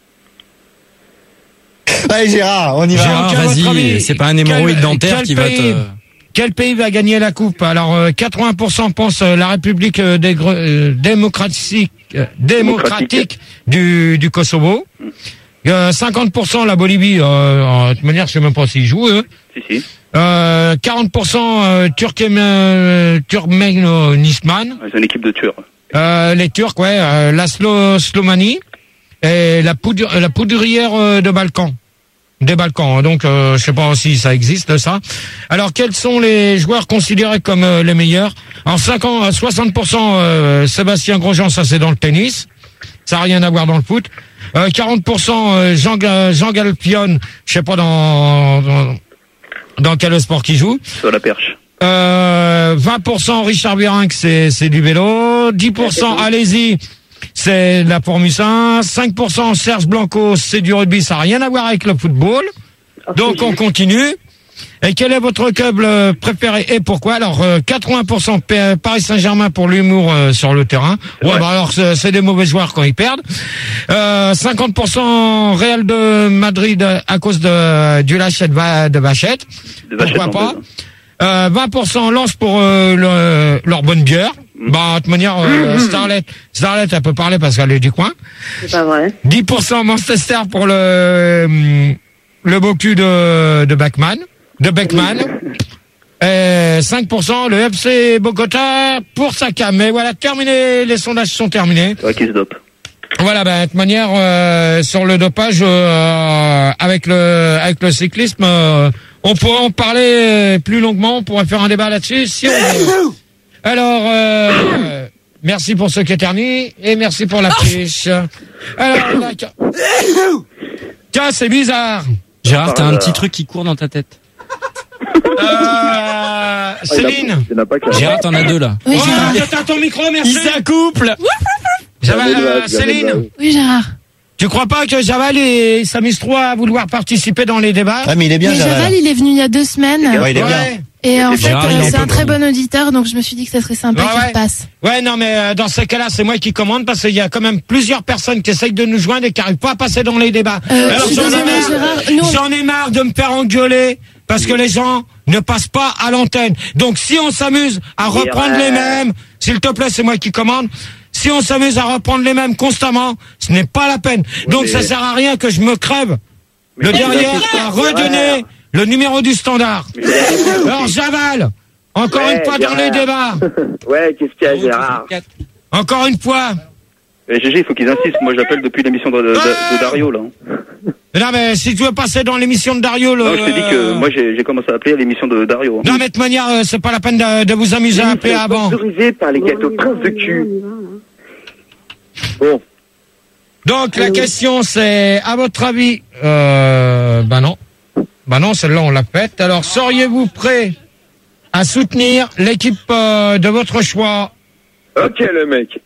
Allez, Gérard, on y va. Gérard, à votre vas-y, avis, c'est pas un hémorroïde quel- dentaire quel qui va pays- te... Quel pays va gagner la coupe? Alors, euh, quatre-vingts pour cent pensent euh, la République euh, des gre- euh, démocratique, euh, démocratique du, du Kosovo. Euh, cinquante pour cent la Bolivie. Euh, de toute manière, je sais même pas s'ils jouent, eux. Si, si. Euh, quarante pour cent euh, Turkmén- euh, Turkménistan. C'est une équipe de tueurs. Euh, les Turcs, ouais. Euh, la Slo- Slomanie. Et la, poudre, la poudrière euh, de Balkan. Des Balkans, donc euh, je sais pas si ça existe ça. Alors quels sont les joueurs considérés comme euh, les meilleurs? En cinquante, soixante pour cent euh, Sébastien Grosjean, ça c'est dans le tennis, ça n'a rien à voir dans le foot. Euh, quarante pour cent euh, Jean, Ga- Jean Galpion, je sais pas dans, dans dans quel sport qu'il joue. Sur la perche. Euh, vingt pour cent Richard Virenque, c'est c'est du vélo. dix pour cent allez-y. C'est de la Formule un, cinq pour cent Serge Blanco, c'est du rugby, ça n'a rien à voir avec le football. Donc on continue. Et quel est votre club euh, préféré et pourquoi? Alors euh, quatre-vingts pour cent P- Paris Saint-Germain pour l'humour euh, sur le terrain. Ouais, vrai. bah alors c'est c'est des mauvais joueurs quand ils perdent. Euh, cinquante pour cent Real de Madrid à cause de du lâcher de, Va- de Vachette. De Vachette Pourquoi pas? Vendeuse. Euh, vingt pour cent Lance pour euh, le- leur bonne bière. Bah, de toute manière, euh, Starlet, Starlet, elle peut parler parce qu'elle est du coin. C'est pas vrai. dix pour cent Manchester pour le, hum, le beau cul de, de Beckman, de Beckman. Et cinq pour cent le F C Bogota pour Saka. Mais voilà, terminé, les sondages sont terminés. C'est vrai qu'il se dope. Voilà, bah, de toute manière, euh, sur le dopage, euh, avec le, avec le cyclisme, euh, on pourrait en parler plus longuement, on pourrait faire un débat là-dessus si on veut. Alors, euh, merci pour ceux qui éternuent et merci pour la fiche. Alors, là, tiens, tiens, c'est bizarre. Gérard, t'as un petit truc qui court dans ta tête. Euh, Céline. Il n'y en a pas qu'un. Gérard, t'en as deux là. Oui, Oh, Gérard. t'as ton micro, merci. Ils s'accouplent. Javal, Jamais de euh, blague, jamais de Céline, blague. Oui, Gérard. tu crois pas que Javal et s'amuse trop à vouloir participer dans les débats? Ouais, mais il est bien, Mais Javal. Javal, il est venu il y a deux semaines. Ouais, il est bien. Ouais. Et en fait, Gérard, il euh, est c'est un un peu très bon. bon auditeur, donc je me suis dit que ça serait sympa Ouais, qu'il ouais. repasse. Ouais, non, mais euh, dans ces cas-là, c'est moi qui commande parce qu'il y a quand même plusieurs personnes qui essayent de nous joindre et qui n'arrivent pas à passer dans les débats. Euh, Alors, je suis j'en ai désolée, marre, Gérard. Nous, on- j'en ai marre de me faire engueuler parce que les gens ne passent pas à l'antenne. Donc, si on s'amuse à reprendre Ouais. les mêmes, s'il te plaît, c'est moi qui commande. Si on s'amuse à reprendre les mêmes constamment, ce n'est pas la peine. Donc, mais- ça sert à rien que je me crève Mais de c'est derrière vrai. à redonner le numéro du standard. Alors, Javal, encore Ouais, une fois dans les Gérard. débats. Ouais, qu'est-ce qu'il y a, Gérard? Encore une fois. Eh, G G, il faut qu'ils insistent. Moi, j'appelle depuis l'émission de, de, de- de Dario, là. Non, mais si tu veux passer dans l'émission de Dario, le... Non, je te dis que moi, j'ai j'ai commencé à appeler à l'émission de Dario. Non, mais de toute manière, euh, c'est pas la peine de, de vous amuser à appeler avant. Sponsorisé par les gâteaux prince de cul. Bon. Donc, la question, c'est, à votre avis, euh, bah non. Bah non, celle-là, on l'a faite. Alors, seriez-vous prêt à soutenir l'équipe euh, de votre choix? Ok, le mec.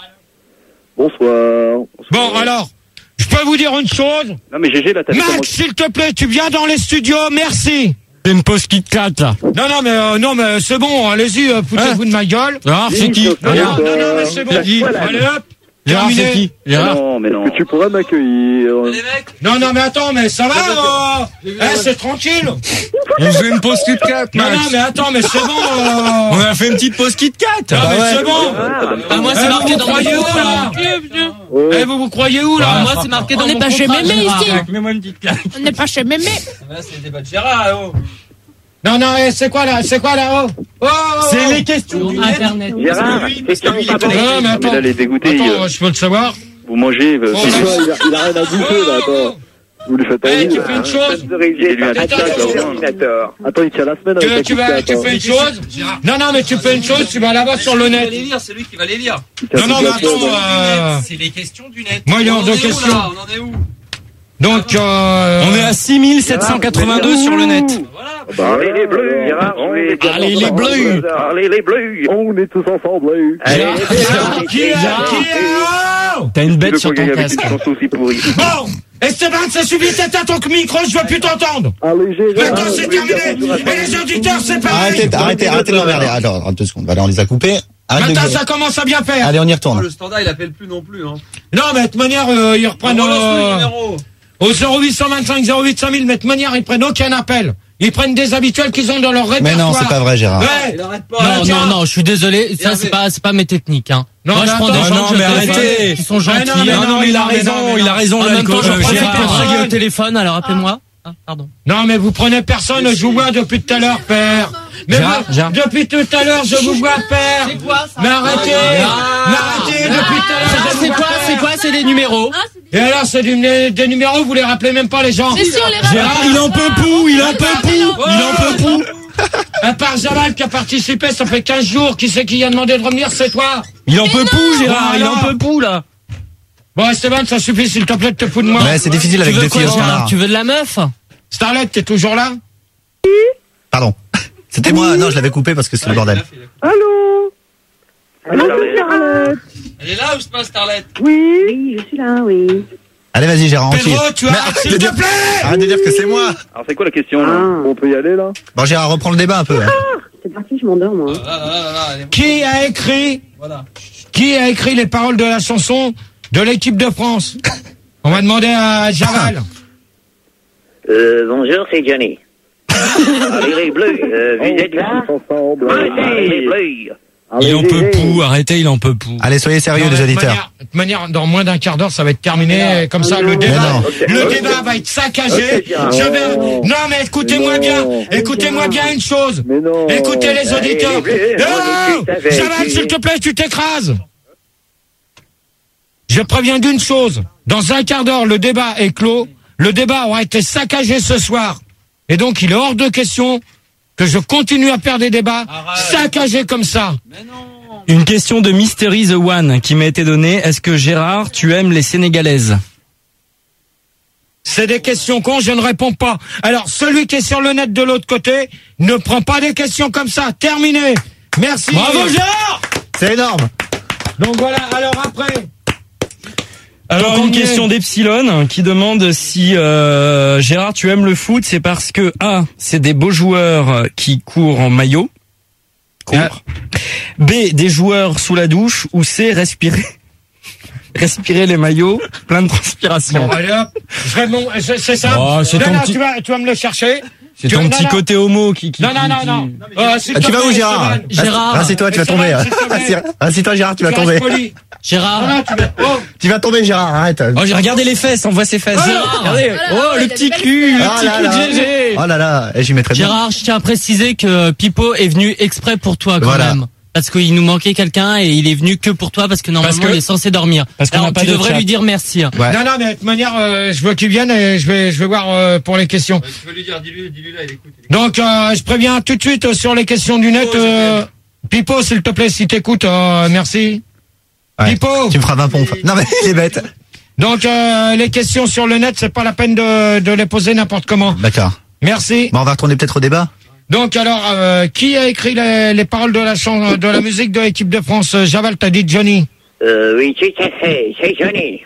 Bonsoir. Bon, alors, je peux vous dire une chose? Non, mais G G, là, t'as vu comment... Max, s'il te plaît, tu viens dans les studios, merci. C'est une pause Kit Kat là. Non, non, mais euh, non, mais c'est bon, allez-y, euh, foutez-vous de ma gueule. Gérard, c'est qui? Non, non, non, non, mais c'est bon. Allez hop, Gérard, c'est terminé. qui? Gérard. Non, mais non. Est-ce que tu pourrais m'accueillir? Non, non, mais attends, mais ça va, euh... eh, c'est tranquille. On fait une pause Kit Kat, Non, Max. non, mais attends, mais c'est bon. euh... On a fait une petite pause Kit Kat. Non, mais ouais. c'est bon. Ah, moi, c'est Eh, marqué vous dans vous croyez mon où, là? Oh. Eh, vous vous croyez où, là? Ah, moi, c'est marqué dans On n'est mon pas chez contrat, Mémé Gérard. ici. Mets-moi une petite claque. On n'est pas chez Mémé. C'est le débat de Gérard, oh. Non, non, eh, c'est quoi, là? C'est quoi, là? Oh, oh, oh. C'est les questions Sur du net. Internet. Gérard, c'est quand Non, mais Non, mais attends. là, les dégoûtés, Attends, euh, je peux le savoir. vous mangez... euh, Oh, c'est- C'est quoi, il a, il a rien à bouffer, là, attends. Vous lui faites Eh, envie, tu là. fais une chose. Sponsorisé par Attends, les attends. Terminator. Attends, il tient la semaine avec Tu, la tu, Kit vas, Kat, tu hein. fais une chose. Non, non, mais tu fais une chose, tu vas là-bas sur le net. lire, c'est lui qui va les lire. Il tient Non, non, toute mais la attends, semaine. euh... C'est les questions du net. moi, il est hors de question. On en est où? Donc, euh... On est à six mille sept cent quatre-vingt-deux sur le net. Bah, Allez, les bleus, Gérard, je vais... Allez, les bleus. Allez, les bleus. On est tous ensemble, là. Allez, Gérard, qui est, qui est, oh T'as une Tu bête veux sur qu'on ton gagne avec casque. une chanson aussi pourrie. Bon, Esteban, ça suffit, t'éteins ton micro, je veux plus t'entendre. Allez, Gérard. Maintenant, c'est terminé. Et les auditeurs, c'est pareil. Arrêtez, arrêtez, arrêtez de l'emmerder. Alors, deux secondes. Allez, on les a coupés. Arrête de Maintenant, gueuler. ça commence à bien faire. Allez, on y retourne. Le standard, il appelle plus non plus, hein. Non, mais de toute manière, euh, ils reprennent euh, numéro. au zéro huit cent vingt-cinq zéro huit cinq mille, mais de toute manière, ils prennent aucun appel. Ils prennent des habituels qu'ils ont dans leur répertoire. Mais non, c'est pas vrai, Gérard. Ouais. Il arrête pas. Non, tiens. non, non, je suis désolé. Ça, c'est pas, c'est pas mes techniques, hein. Non, Moi, mais je prends attends, des gens non, que je mais téléphone, arrêtez. qui sont Mais gentils. non, mais Non, non, mais il a non, mais raison, non, mais il a non. raison, En même temps, l'alcool. je euh, profite Gérard. pour crier au téléphone, alors appelez-moi. Ah, pardon. Non, mais vous prenez personne, je vous vois depuis tout à l'heure, père. Mais Gérard, vous- Gérard. depuis tout à l'heure, je vous vois, père. C'est quoi, ça? Mais arrêtez. Mais arrêtez, depuis tout à l'heure, Ça, je vous c'est vois, quoi, père. c'est quoi, c'est des numéros? Et alors, c'est du- des numéros, vous les rappelez même pas, les gens. Mais si, on les rappelle. Gérard, il en peut pou, il en peut pou, il en peut pou. À part Jamal qui a participé, ça fait quinze jours, qui c'est qui a demandé de revenir, c'est toi. Il en peut pou, Gérard, il en Voilà. peut pou, là. Bon, Esteban, ça suffit, s'il te plaît, de te fous de moi. Ouais, c'est difficile Tu avec veux deux quoi, filles au Gérard? standard. Tu veux de la meuf? Starlet, t'es toujours là? Pardon. C'était moi, non, je l'avais coupé parce que c'est le bordel. Allô Allô, Starlet. Charlotte. Elle est là ou c'est pas Starlet? Oui, oui, je suis là, oui. Allez, vas-y, Gérard, enquille. Pedro, tu Mais as, arrête s'il de te dire- plaît! Arrête de dire que c'est moi. Alors, c'est quoi la question, là? Ah, On peut y aller, là? Bon, Gérard, reprends le débat un peu. Hein. c'est parti, je m'endors, moi. Là, là, là, là, elle est- Qui a écrit, Voilà. qui a écrit les paroles de la chanson de l'équipe de France? On va demander à Javal. Euh, bonjour, c'est Johnny. Allez, les bleus, euh, vous êtes là? Tous ensemble. Allez, les bleus. Il en peut Gérard. pou, arrêtez, il en peut pou. Allez, soyez sérieux, Non, mais les de auditeurs. manière- De toute manière, dans moins d'un quart d'heure, ça va être terminé. Comme ça, le Mais débat, non. le Ok. débat va être saccagé. Ok, Gérard. Je vais, non, mais écoutez-moi Mais bien, non. écoutez-moi bien une chose. Mais non. Écoutez les auditeurs. Allez, on Oh, écoute avec Javal, lui. s'il te plaît, tu t'écrases. Je préviens d'une chose. Dans un quart d'heure, le débat est clos. Le débat aura été saccagé ce soir. Et donc, il est hors de question que je continue à faire des débats saccagés comme ça. Une question de Mystery the One qui m'a été donnée. Est-ce que Gérard, tu aimes les Sénégalaises? C'est des questions cons, je ne réponds pas. Alors, celui qui est sur le net de l'autre côté, ne prend pas des questions comme ça. Terminé. Merci. Bravo, Gérard! C'est énorme. Donc voilà, alors après. Alors, Donc, une on question est- d'Epsilon qui demande si euh, Gérard, tu aimes le foot, c'est parce que A, c'est des beaux joueurs qui courent en maillot, courent. B, des joueurs sous la douche, ou C, respirer, respirer les maillots, plein de transpiration. Bon, allez hop. Je réponds, c'est c'est ça. Oh, c'est non, ton non, petit- tu vas, tu vas me le chercher. C'est Tu- ton non, petit non. côté homo qui... qui Non, non, qui- non, qui- non. Euh, s'il Ah, te tu vas plaît, où, Gérard? Esteban. Gérard. Assieds-toi, tu vas tomber. Esteban, s'il te plaît. Assis- Assieds-toi, Gérard, tu vas Tu tomber. restes poli. Gérard. Non, non, tu vas. Oh. Tu vas tomber, Gérard, arrête. Oh, j'ai regardé les fesses, on voit ses fesses. Gérard. Regardez. Oh là là, Oh, il le a petit des belles cul, le Ah petit là cul là. de G G. Oh là là, et j'y mettrais bien. Gérard, je tiens à préciser que Pipo est venu exprès pour toi quand Voilà. même. Parce qu'il nous manquait quelqu'un et il est venu que pour toi parce que normalement Parce que- il est censé dormir. parce qu'on Alors n'a pas tu de devrais chat. lui dire merci. hein. Ouais. Non, non, mais de toute manière, euh, je veux qu'il vienne et je vais, je vais voir euh, pour les questions. Tu peux lui dire, dis-lui, dis-lui là, il écoute. il écoute. Donc, euh, je préviens tout de suite euh, sur les questions du net. Euh, Pipo, s'il te plaît, si t'écoutes, euh, merci. Ouais. Pipo. Tu me feras vingt pompes. Non, mais il est bête. Donc, euh, les questions sur le net, c'est pas la peine de, de les poser n'importe comment. D'accord. Merci. Bon, on va retourner peut-être au débat. Donc, alors, euh, qui a écrit les, les paroles de la chan- de la musique de l'équipe de France? Javal, t'as dit Johnny. Euh, oui, tout à fait, c'est Johnny.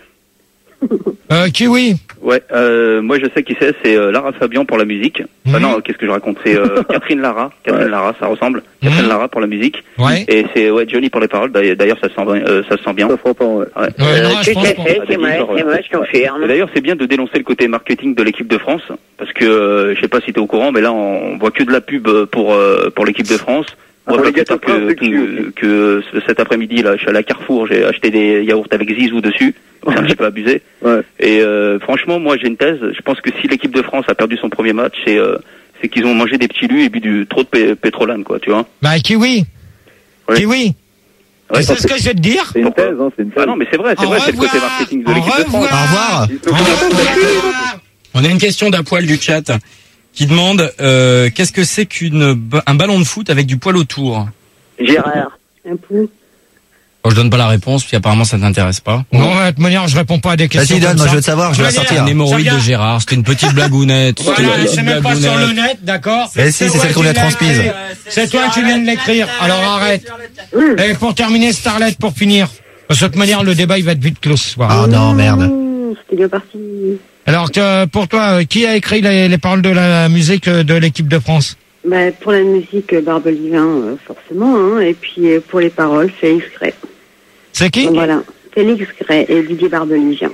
Euh, Kiwi. Ouais, euh, moi je sais qui c'est, c'est euh, Lara Fabian pour la musique. Mhm. Ah non, qu'est-ce que je raconte? C'est euh, Catherine Lara. Catherine Lara, ça ressemble. Catherine Mhm. Lara pour la musique. Ouais. Et c'est ouais Johnny pour les paroles. D'ailleurs d'ailleurs, ça se sent, euh, ça se sent bien. Ça se entend, ouais. Ouais. Ouais, non, je tout pense à pas. fait, Ah, c'est des moi, histoires, c'est ouais. moi, je confirme. Et d'ailleurs, c'est bien de dénoncer le côté marketing de l'équipe de France, parce que euh, je sais pas si t'es au courant, mais là on voit que de la pub pour euh, pour l'équipe de France. Moi, Ah, pas les plus tard gâteaux que, de cul que, que ce- cet après-midi là, je suis allé à Carrefour, j'ai acheté des yaourts avec Zizou dessus. C'est un petit peu abusé. Ouais. Et euh, franchement, moi j'ai une thèse. Je pense que si l'équipe de France a perdu son premier match, c'est euh, c'est qu'ils ont mangé des petits lus et bu du trop de pé- pétrolane, quoi, tu vois. Bah, Kiwi. Ouais. Kiwi. Ouais, Tu sais ce que je vais te dire? C'est une Pourquoi thèse, hein, c'est une thèse. Ah non, mais c'est vrai, c'est Au vrai, c'est le côté revoir. marketing de Au l'équipe de France. revoir. Au revoir. Au revoir. On a une question d'Apoil du chat qui demande euh, qu'est-ce que c'est qu'une ba- un ballon de foot avec du poil autour. Gérard. Un peu. Bon, je donne pas la réponse, puis apparemment ça t'intéresse pas. Non, de toute manière, je réponds pas à des questions. Vas-y, donne, comme moi ça. je veux te savoir, je vais la Voilà, sortir. Un Ça hémorroïde vient- de Gérard, c'était une petite blagounette. C'était Voilà, une petite c'est même pas sur blagounette. le net, d'accord? Eh si, c'est toi celle qu'on qui lui a l'as transmise. écrit. C'est toi qui viens de l'écrire. Alors arrête. Et pour terminer, Starlet, pour finir. De toute manière, le débat, il va être vite clos ce soir. Oh non, merde. Mmh, C'était bien parti. Alors, que, pour toi, euh, qui a écrit les, les paroles de la musique euh, de l'équipe de France? Bah, pour la musique, euh, Barbelivin, euh, forcément, hein, et puis euh, pour les paroles, Félix Gray. C'est qui? Donc, voilà, Félix Gray et Didier Barbelivien.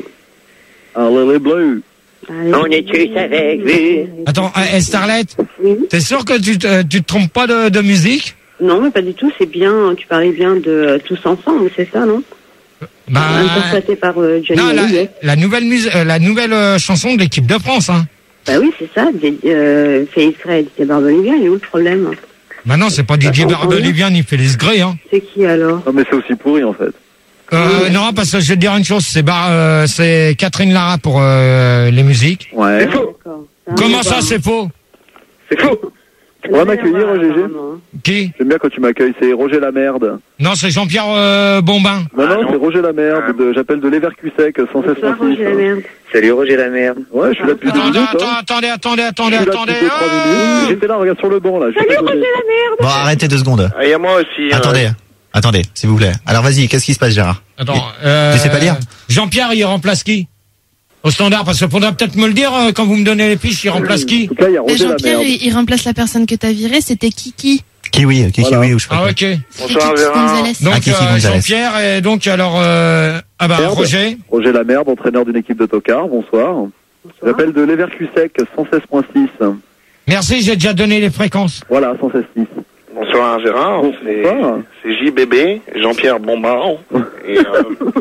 Allez, les bleus. Allez. On est tous avec lui. Attends, euh, eh, Starlet, Oui. t'es sûr que tu te, tu te trompes pas de, de musique? Non, mais pas du tout, c'est bien, tu parlais bien de euh, Tous Ensemble, c'est ça, non? Bah, Interprété par euh, Johnny non, la, Hallyday. la nouvelle mus- euh, la nouvelle euh, chanson de l'équipe de France, hein. Bah oui, c'est ça, des- euh, Félix Gray et Didier Barbelivien, il est où le problème? Maintenant, c'est pas Didier Bah, Barbelivien ni Félix Gray, hein. C'est qui alors? Non, mais c'est aussi pourri, en fait. Euh, non, parce que je vais te dire une chose, c'est Bar- euh, c'est Catherine Lara pour euh, les musiques. Ouais. D'accord. C'est un Comment débat, ça, hein. c'est faux? C'est faux. Tu pourras m'accueillir, Apparemment, G G? apparemment, hein. Qui? J'aime bien quand tu m'accueilles, c'est Roger Lamerde. Non, c'est Jean-Pierre euh, Bombin. Non, non, c'est Roger Lamerde, de, j'appelle de Leverkusec, cent seize Bonsoir, point six. Roger Lamerde. Salut Roger la merde. Ouais, je suis là depuis deux Attendez, minutes, attends, hein. attendez, attendez, attendez, Je suis là attendez. depuis deux, trois oh minutes. J'étais là, regarde sur le banc, là. je suis Salut pas Roger posé. Lamerde. Bon, arrêtez deux secondes. Ah, il y a moi aussi. Attendez, attendez, s'il vous plaît. Alors vas-y, qu'est-ce qui se passe, Gérard? Attends, euh, Tu sais pas lire? Jean-Pierre, il remplace qui? Au standard, parce qu'il faudra peut-être me le dire euh, quand vous me donnez les fiches, il remplace En qui? tout cas, il y a Mais Roger Jean-Pierre, Lamerde. il, il remplace la personne que t'as virée, c'était Kiki. Kiwi, Kiki, Voilà. oui, ou je sais pas. Ah, quoi. ok. Bonsoir, Kiki Gérard. Gonzalez. Donc, Ah, Kiki euh, Gonzalez. Jean-Pierre, et donc, alors, euh, ah bah, Merde. Roger. Roger Lamerde, entraîneur d'une équipe de tocard, bonsoir. J'appelle de Leverkusec, cent seize point six. Merci, j'ai déjà donné les fréquences. Voilà, cent seize point six. Bonsoir Gérard, c'est Bonsoir. c'est J B B, Jean-Pierre Bombard. Et, euh,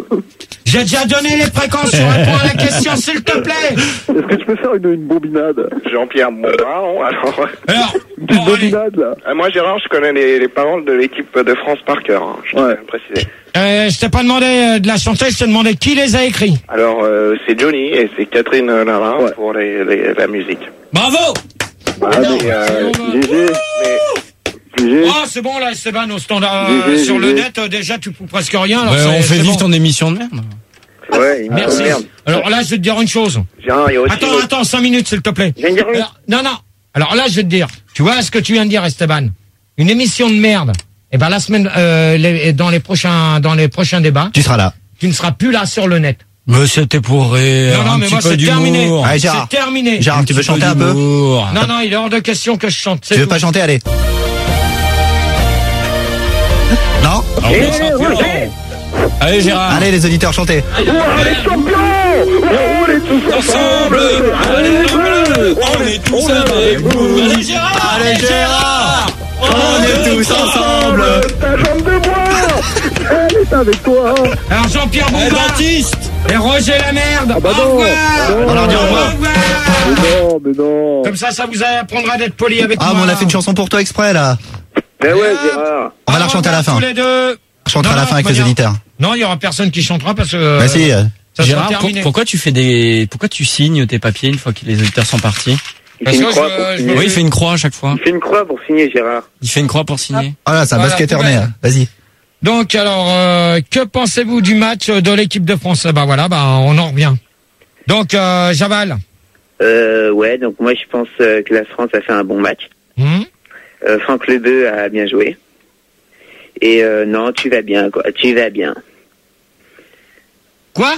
J'ai déjà donné les fréquences, je réponds à la question, s'il te plaît. Est-ce que tu peux faire une, une bombinade? Jean-Pierre Bombard. Alors, Alors, Une petite bon, allez. bombinade, là. euh, moi Gérard, je connais les, les paroles de l'équipe de France par cœur. Hein, je tiens Ouais. à le préciser. Euh, je t'ai pas demandé euh, de la chanter, je t'ai demandé qui les a écrits. Alors, euh, c'est Johnny et c'est Catherine Lara Ouais. pour les, les- la musique. Bravo! Ah, mais, euh, G G, Mais G G. Oh, c'est bon, là, Esteban, au standard, G G, euh, sur G le G. net, euh, déjà, tu fous presque rien. Alors Ouais, c'est- on fait c'est vivre bon. ton émission de merde. Ouais, il me Merci. merde. Alors là, je vais te dire une chose. Gérard, il y a aussi Attends, l'autre- attends, cinq minutes, s'il te plaît. Je viens de dire oui. Alors, non, non. Alors là, je vais te dire. Tu vois ce que tu viens de dire, Esteban? Une émission de merde. Eh ben, la semaine, euh, les, dans les prochains, dans les prochains débats. Tu seras là. Tu ne seras plus là sur le net. Mais c'était pour rire. Non, non, un mais petit moi, peu c'est terminé. d'humour. Allez, Gérard. C'est terminé. Gérard, tu veux chanter un peu? d'humour. Non, non, il est hors de question que je chante. Tu veux pas chanter? Allez. Non? Ah, on va sortir. Allez, Gérard. Allez, les auditeurs, chantez. Oh, les champions! On est tous ensemble! Allez, bleu, on est tous avec vous. Allez, Gérard. Allez, Gérard! On est tous ensemble! Ta jambe de bois! Elle est avec toi! Alors, Jean-Pierre Allez, Bouvard Baptiste. et Roger la merde. Ah bah Au non, revoir. non. On leur dit au revoir. Mais non, mais non! Comme ça, ça vous apprendra d'être poli avec Ah, moi. mais on a fait une chanson pour toi exprès, là. Mais ouais, Gérard! On va la chanter à la fin. Tous les deux. On chantera à Non, la non, fin avec faut les dire- auditeurs. Non, il y aura personne qui chantera parce que. Bah si. euh, Ça sera Gérard, pour- terminé. pourquoi tu fais des, pourquoi tu signes tes papiers une fois que les auditeurs sont partis? Il Parce fait une que croix je- pour je signer. me- Oui, il fait une croix à chaque fois. Il fait une croix pour signer, Gérard. Il fait une croix pour signer. Oh là, c'est un Voilà, basketteur poubelle. né. hein. Vas-y. Donc, alors, euh, que pensez-vous du match de l'équipe de France? Bah voilà, bah on en revient. Donc, euh, Javal. Euh, ouais, donc moi je pense euh, que la France a fait un bon match. Hmm Euh, Franck Lebeu a bien joué. Et euh, non, tu vas bien, quoi. Tu vas bien. Quoi?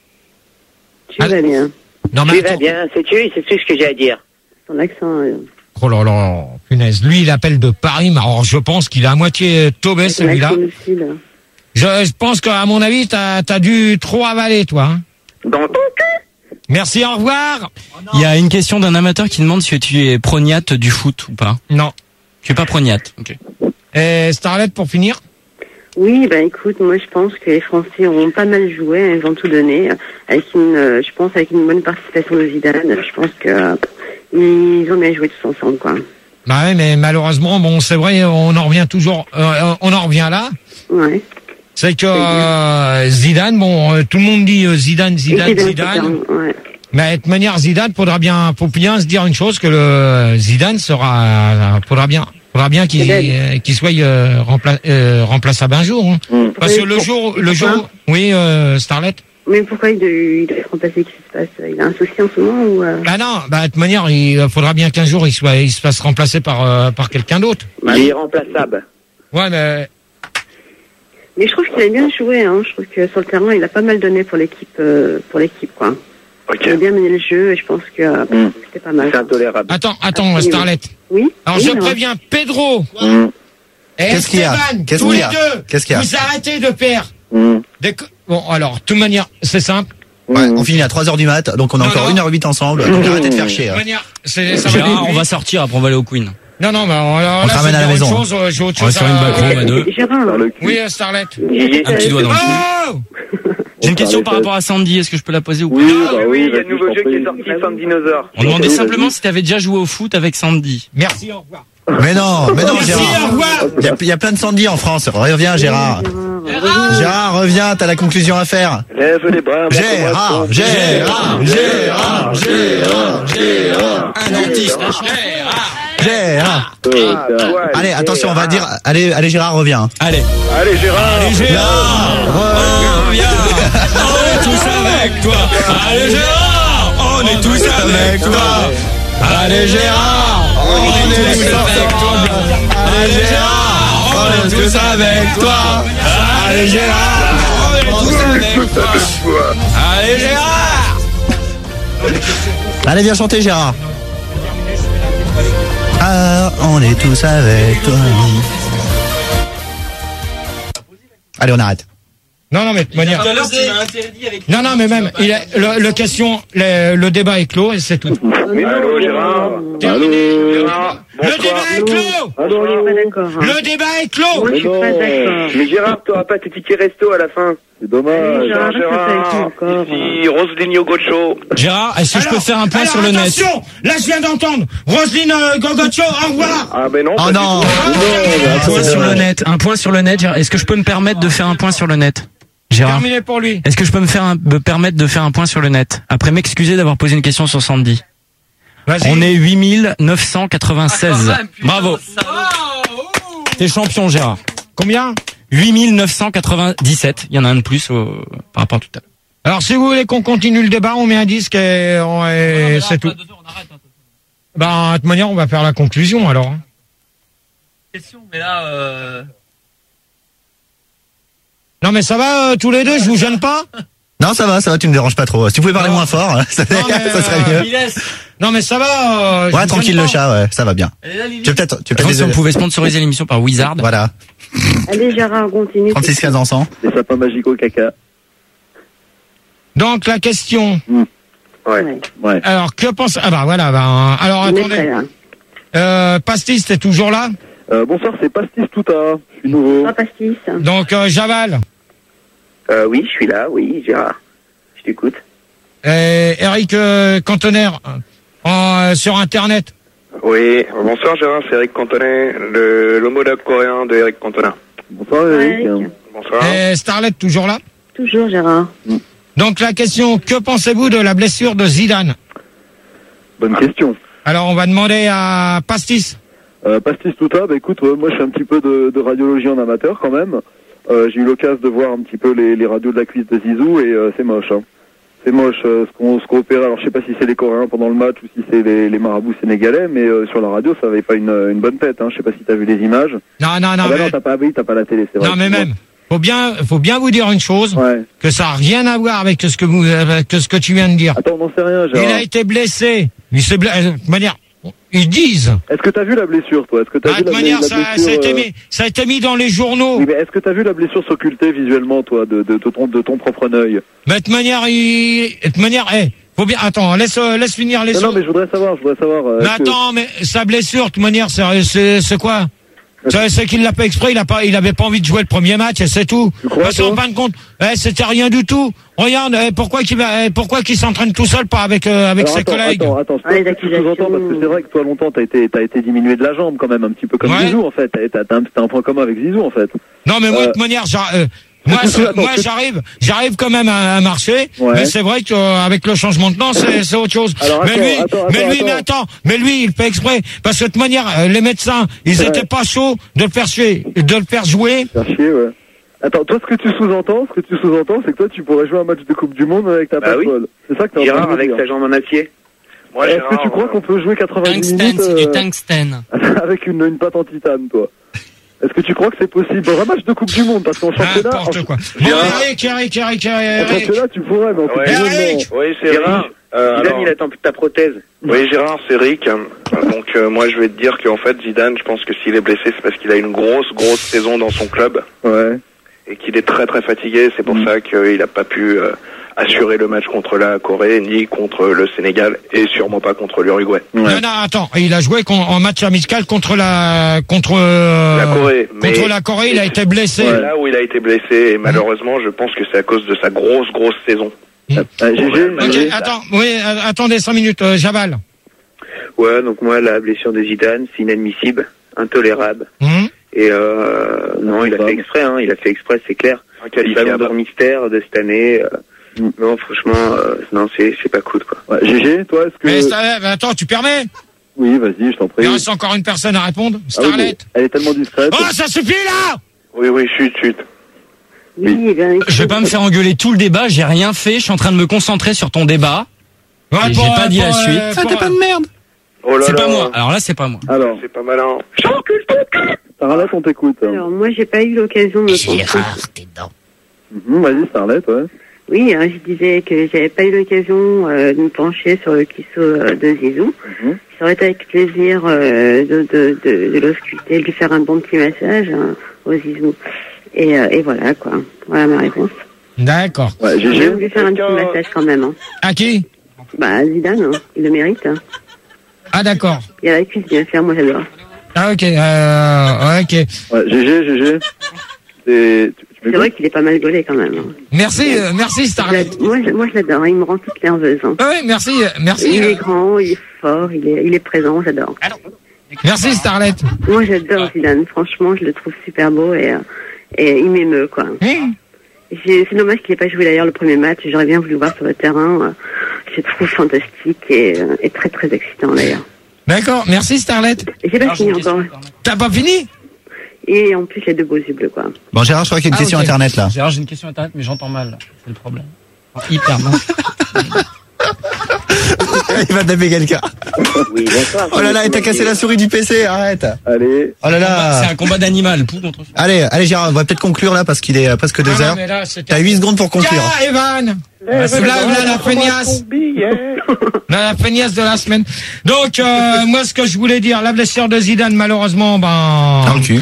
Tu vas bien. Non, mais Tu vas attends. bien, c'est tu, c'est tout ce que j'ai à dire. Ton accent. euh, Oh là là, punaise. Lui, il appelle de Paris, mais alors je pense qu'il est à moitié taubé, ton celui-là. accent du sud. Je, je pense qu'à mon avis, t'as as dû trop avaler, toi. Hein. Dans ton cul. Merci, au revoir. Il y a une question d'un amateur qui demande si tu es prognate du foot ou pas. Non. Tu es pas prognate. Ok. Et Starlet, pour finir? Oui, ben écoute, moi je pense que les Français ont pas mal joué, ils ont tout donné, avec une, euh, je pense avec une bonne participation de Zidane. Je pense que euh, ils ont bien joué tous ensemble, quoi. Bah oui, mais malheureusement, bon, c'est vrai, on en revient toujours, euh, on en revient là. Ouais. C'est que euh, Zidane, bon, euh, tout le monde dit euh, Zidane, Zidane, Et Zidane. Ouais. Mais de toute manière, Zidane, faudra bien, faut bien se dire une chose, que le Zidane sera, euh, faudra bien, faudra bien qu'il euh, qu'il soit euh, rempla, euh, remplaçable un jour. Hein. Mm. Parce Oui, que le pour- jour, le pourquoi jour, oui, euh, Starlet. Mais pourquoi il doit, il doit être remplacé? Qu'est-ce qui se passe? Il a un souci en ce moment ou euh... Bah non, bah de toute manière, il euh, faudra bien qu'un jour il soit, il se fasse remplacer par euh, par quelqu'un d'autre. Il est irremplaçable. Ouais, mais Mais je trouve qu'il a bien joué, hein. Je trouve que sur le terrain, il a pas mal donné pour l'équipe, euh, pour l'équipe, quoi. Ok. Il a bien mené le jeu et je pense que euh, Mm. c'était pas mal. C'est intolérable. attends, attends, Absolument. Starlet. Oui. Alors oui, je non. préviens Pedro Mm. et Qu'est-ce qu'il y a Esteban, Qu'est-ce tous qu'il y les a deux, Qu'est-ce qu'il y a vous arrêtez de faire Mm. des co- Bon, alors, de toute manière, c'est simple. Ouais, on finit à trois heures du mat, donc on a Non, encore non. une heure huit ensemble. Donc arrêtez de faire chier. De hein. toute manière, c'est, ça va Gérard, aller on va vite. sortir après on va aller au Queen. Non, non, mais alors, On là, te je ramène vais à la dire autre maison. chose, euh, j'ai autre On va chose sur une à- balcon à deux. Gérard, Oui, euh, Starlet. Un petit doigt dans le cul. Oh J'ai une question par rapport à Sandy. Est-ce que je peux la poser ou pas? Oui, Ah bah oui, oui, il y a vas-y, un nouveau je jeu t'en qui est prie. sorti, Sam Dinosaure. On demandait simplement si tu avais déjà joué au foot avec Sandy. Merci, au revoir. Mais non, mais non, Merci, au Gérard. revoir. Il y a, il y a plein de Sandy en France. Reviens, Gérard. Gérard, reviens, t'as la conclusion à faire. Lève les bras. Gérard, Gérard, Gérard, Gérard, Gérard. Un dentiste. Gérard. Gérard. Allez, attention, on va dire. Allez, allez, Gérard, reviens. Allez. Allez, Gérard. Allez, Gérard. Reviens. On est tous avec toi. Allez, Gérard. On est tous avec toi. Allez, Gérard. On est tous avec toi. Allez, Gérard. On est tous avec toi. Allez, Gérard. On est tous avec toi. Allez, Gérard. Allez, viens chanter, Gérard. Ah, on est tous avec toi. Allez, on arrête. Non, non, mais de toute manière. Tout à l'heure, tu m'as interdit avec. Non, non, mais même, il a- le, le question, le, le débat est clos et c'est tout. Mais allô, Gérard. Terminé. Gérard. Le débat est clos. Allô. On n'est pas d'accord. hein. Le débat est clos. Moi, je suis pas d'accord. Mais Gérard, t'auras pas tes tickets resto à la fin. C'est dommage. Oui, Gérard, reste avec nous Gérard. encore. Ici, Roselyne Gogocho. Gérard, est-ce que je peux Alors, faire un point alors, sur le net? attention, là, je viens d'entendre Roselyne euh, Gogocho, au revoir. Ah, ben non. Oh pas du non. tout. Un point sur le net. Un point sur le net. Gérard. Est-ce que je peux me permettre de faire un point sur le net? Gérard. Terminé pour lui. Est-ce que je peux me faire un- me permettre de faire un point sur le net après m'excuser d'avoir posé une question sur Sandy? Vas-y. On est huit mille neuf cent quatre-vingt-seize. Bravo. T'es champion, Gérard. Combien? huit mille neuf cent quatre-vingt-dix-sept. Il y en a un de plus au- par rapport à tout à l'heure. Alors, si vous voulez qu'on continue le débat, on met un disque et, on, et c'est tout. Ben, de toute manière, on va faire la conclusion, alors. Question, mais là, euh... Non, mais ça va, euh, tous les deux, je vous gêne pas? Non, ça va, ça va, tu me déranges pas trop. Si tu pouvais parler non. moins fort, ça, non, mais, ça serait euh, mieux. Non, mais ça va. Euh, ouais, tranquille le chat, ouais, ça va bien. Tu veux peut-être, tu veux peut-être si on pouvait sponsoriser l'émission par Wizard. Voilà. Allez, Gérard, continue. trente-six quinze encens. Les sapins magiques au caca. Donc, la question. Mmh. Ouais. Ouais. Alors, que pense, ah bah voilà, bah, alors attendez. Euh, Pastis, t'es toujours là? Euh, bonsoir, c'est Pastis Touta. Je suis nouveau. Bonsoir, Pastis. Donc, euh, Javal. Euh, oui, je suis là, oui, Gérard. Je t'écoute. Et Eric euh, Cantoner, euh, sur Internet. Oui, bonsoir Gérard, c'est Eric Cantonet, le, l'homologue coréen de Eric Cantona. Bonsoir Eric. Ouais. Bonsoir. Et Starlet, toujours là? Toujours, Gérard. Donc, la question, que pensez-vous de la blessure de Zidane? Bonne question. Alors, on va demander à Pastis. Euh, Pastis Touta, bah écoute, euh, moi je fais un petit peu de, de radiologie en amateur quand même. Euh, j'ai eu l'occasion de voir un petit peu les, les radios de la cuisse de Zizou et euh, c'est moche. Hein. C'est moche euh, ce qu'on ce qu'on opérait. Alors je sais pas si c'est les Coréens pendant le match ou si c'est les, les marabouts sénégalais, mais euh, sur la radio ça avait pas une, une bonne tête. Hein. Je sais pas si t'as vu les images. Non, non, non. Ah bah mais... non, t'as pas, oui, t'as pas la télé, c'est vrai. Non, mais même. Faut bien, faut bien vous dire une chose. Ouais. Que ça a rien à voir avec ce que vous, avec ce que tu viens de dire. Attends, on n'en sait rien, Gérard. Il a été blessé. Il s'est blessé. De manière, ils disent. Est-ce que t'as vu la blessure, toi? Est-ce que t'as Ah, vu de la, manière, la ça, blessure ça a été euh... mis, ça a été mis dans les journaux. Oui, mais est-ce que t'as vu la blessure s'occulter visuellement, toi, de, de, de ton, de ton propre œil? Mais de manière, il, de manière, eh, faut bien, attends, laisse, laisse finir les. Non, non, mais je voudrais savoir, je voudrais savoir. Euh, mais que... attends, mais sa blessure, de toute manière, c'est, c'est, c'est quoi? C'est, c'est qu'il l'a pas exprès, il a pas, il avait pas envie de jouer le premier match et c'est tout. Tu crois, Parce qu'en fin de compte, eh, c'était rien du tout. Regarde, eh, pourquoi qu'il va, eh, pourquoi qu'il s'entraîne tout seul, pas avec, euh, avec Alors, ses attends, collègues. Attends, attends, je pense que tu sous-entends parce que c'est vrai que toi longtemps t'as été, t'as été diminué de la jambe quand même, un petit peu comme Ouais. Zizou en fait. T'as, t'as, un, t'as un point commun avec Zizou en fait. Non, mais moi, Euh, de toute manière, j'a- euh, moi, Attends, je- attends, moi, que- j'arrive, j'arrive quand même à, à marcher. Ouais. Mais c'est vrai qu'avec le changement de temps, c'est, c'est autre chose. Alors, mais attends, lui, attends, mais attends, lui, mais attends. attends, mais lui, il fait exprès. Parce que de toute manière, euh, les médecins, ils Ouais. étaient pas chauds de le faire jouer, de le faire jouer. Faire chier, ouais. Attends, toi ce que tu sous-entends, ce que tu sous-entends, c'est que toi tu pourrais jouer un match de Coupe du Monde avec ta Bah patte oui. molle. C'est ça que t'es en train Gérard de me avec dire. sa jambe en acier. Moi, Est-ce Gérard, que tu crois euh, qu'on peut jouer quatre-vingt-dix Tungstène, minutes c'est du euh, tungstène. avec une, une patte en titane, toi? Est-ce que tu crois que c'est possible? Dans un match de Coupe du Monde, parce qu'en championnat, en, N'importe quoi. Bon, Gérard. Eric, Eric, Eric, en Eric. championnat tu pourrais, mais en Coupe Ouais. du Monde, non. Eric. Oui, c'est Gérard, Rick. Euh, Zidane, alors- il attend ta prothèse. Oui, Gérard, c'est Rick. Euh, Donc, euh, moi, je vais te dire qu'en fait, Zidane, je pense que s'il est blessé, c'est parce qu'il a une grosse, grosse saison dans son club Ouais. et qu'il est très, très fatigué. C'est pour ça qu'il n'a pas pu euh, assurer le match contre la Corée, ni contre le Sénégal, et sûrement pas contre l'Uruguay. Ouais. Non, non, attends, il a joué con- en match amical contre la, contre, euh, La Corée. contre Mais la Corée, il a été blessé. c'est là où il a été blessé, et malheureusement, je pense que c'est à cause de sa grosse, grosse saison. Ah, G G, Ok, G G. attends, oui, euh, attendez cinq minutes, euh, Javal. Ouais, donc moi, la blessure de Zidane, c'est inadmissible, intolérable. Hum Et euh, non, il a fait exprès, hein, il a fait exprès, c'est clair. Le Inqualifiable. ballon d'or mystère de cette année, euh, Mm. non, franchement, euh, non, c'est c'est pas cool, quoi. Ouais, G G, toi, est-ce que... Mais Starlet, attends, tu permets? Oui, vas-y, je t'en prie. Il reste encore une personne à répondre. Ah oui, mais Starlet. elle est tellement discrète. Oh, ça suffit là! Oui, oui, chut, chut. Oui, ben, Je vais pas me faire engueuler tout le débat, j'ai rien fait, je suis en train de me concentrer sur ton débat. Ouais, Et pour, j'ai pas euh, dit pour, la euh, suite. pour, Ah, t'es pas de merde. Oh là C'est là. pas moi. Alors là, c'est pas moi. Alors, C'est pas malin. Starlet, on t'écoute. Alors, moi, j'ai pas eu l'occasion de me pencher. t'es dedans. Mhm, vas-y, Starlet, ouais. Oui, hein, je disais que j'avais pas eu l'occasion euh, de me pencher sur le kisso euh, de Zizou. Mhm. Ça aurait été avec plaisir euh, de, de, de, de l'ausculter, de lui faire un bon petit massage hein, au Zizou. Et, euh, et voilà, quoi. Voilà ma réponse. D'accord. Ouais, J'ai G G. voulu faire un petit massage quand même. Hein. À qui? Bah, Zidane, hein, il le mérite. Hein. Ah, d'accord. Il a la cuisse bien faire, moi j'adore. Ah, ok, euh, ok. Ouais, G G, G G. C'est... tu- tu C'est m'écoutes vrai qu'il est pas mal gaulé quand même. Hein. Merci, euh, merci, Je Starlet. l'ad- moi, je, moi, je l'adore, hein, il me rend toute nerveuse. Hein. Ah oui, merci, euh, merci. Il euh, est grand, il est fort, il est, il est présent, j'adore. Merci, Starlet. Moi, j'adore Zidane. Franchement, je le trouve super beau et, euh, et il m'émeut, quoi. Hum. J'ai- C'est dommage qu'il n'ait pas joué d'ailleurs le premier match. J'aurais bien voulu le voir sur le terrain. euh, Je le trouve fantastique et, euh, et très très excitant d'ailleurs. D'accord, merci, Starlet. Et j'ai pas fini encore. T'as pas fini? Et en plus, les deux beaux yeux bleus, quoi. Bon, Gérard, je crois qu'il y a une Ah, question ok. internet là. Gérard, j'ai une question internet, mais j'entends mal. C'est le problème. Hyper bon. Il va taper quelqu'un. Oui, bonsoir. Oh là là, et t'as cassé la souris du P C, arrête. Allez. Oh là là. C'est un combat d'animal, pou contre. Allez, allez Gérard, on va peut-être conclure là parce qu'il est euh, presque deux Ah non, heures. mais là, c'était- T'as huit secondes pour conclure. Tiens, Evan. Là, là, la feignasse. Là, la feignasse de la semaine. Donc, euh, moi, ce que je voulais dire, la blessure de Zidane, malheureusement, ben. Dans le cul.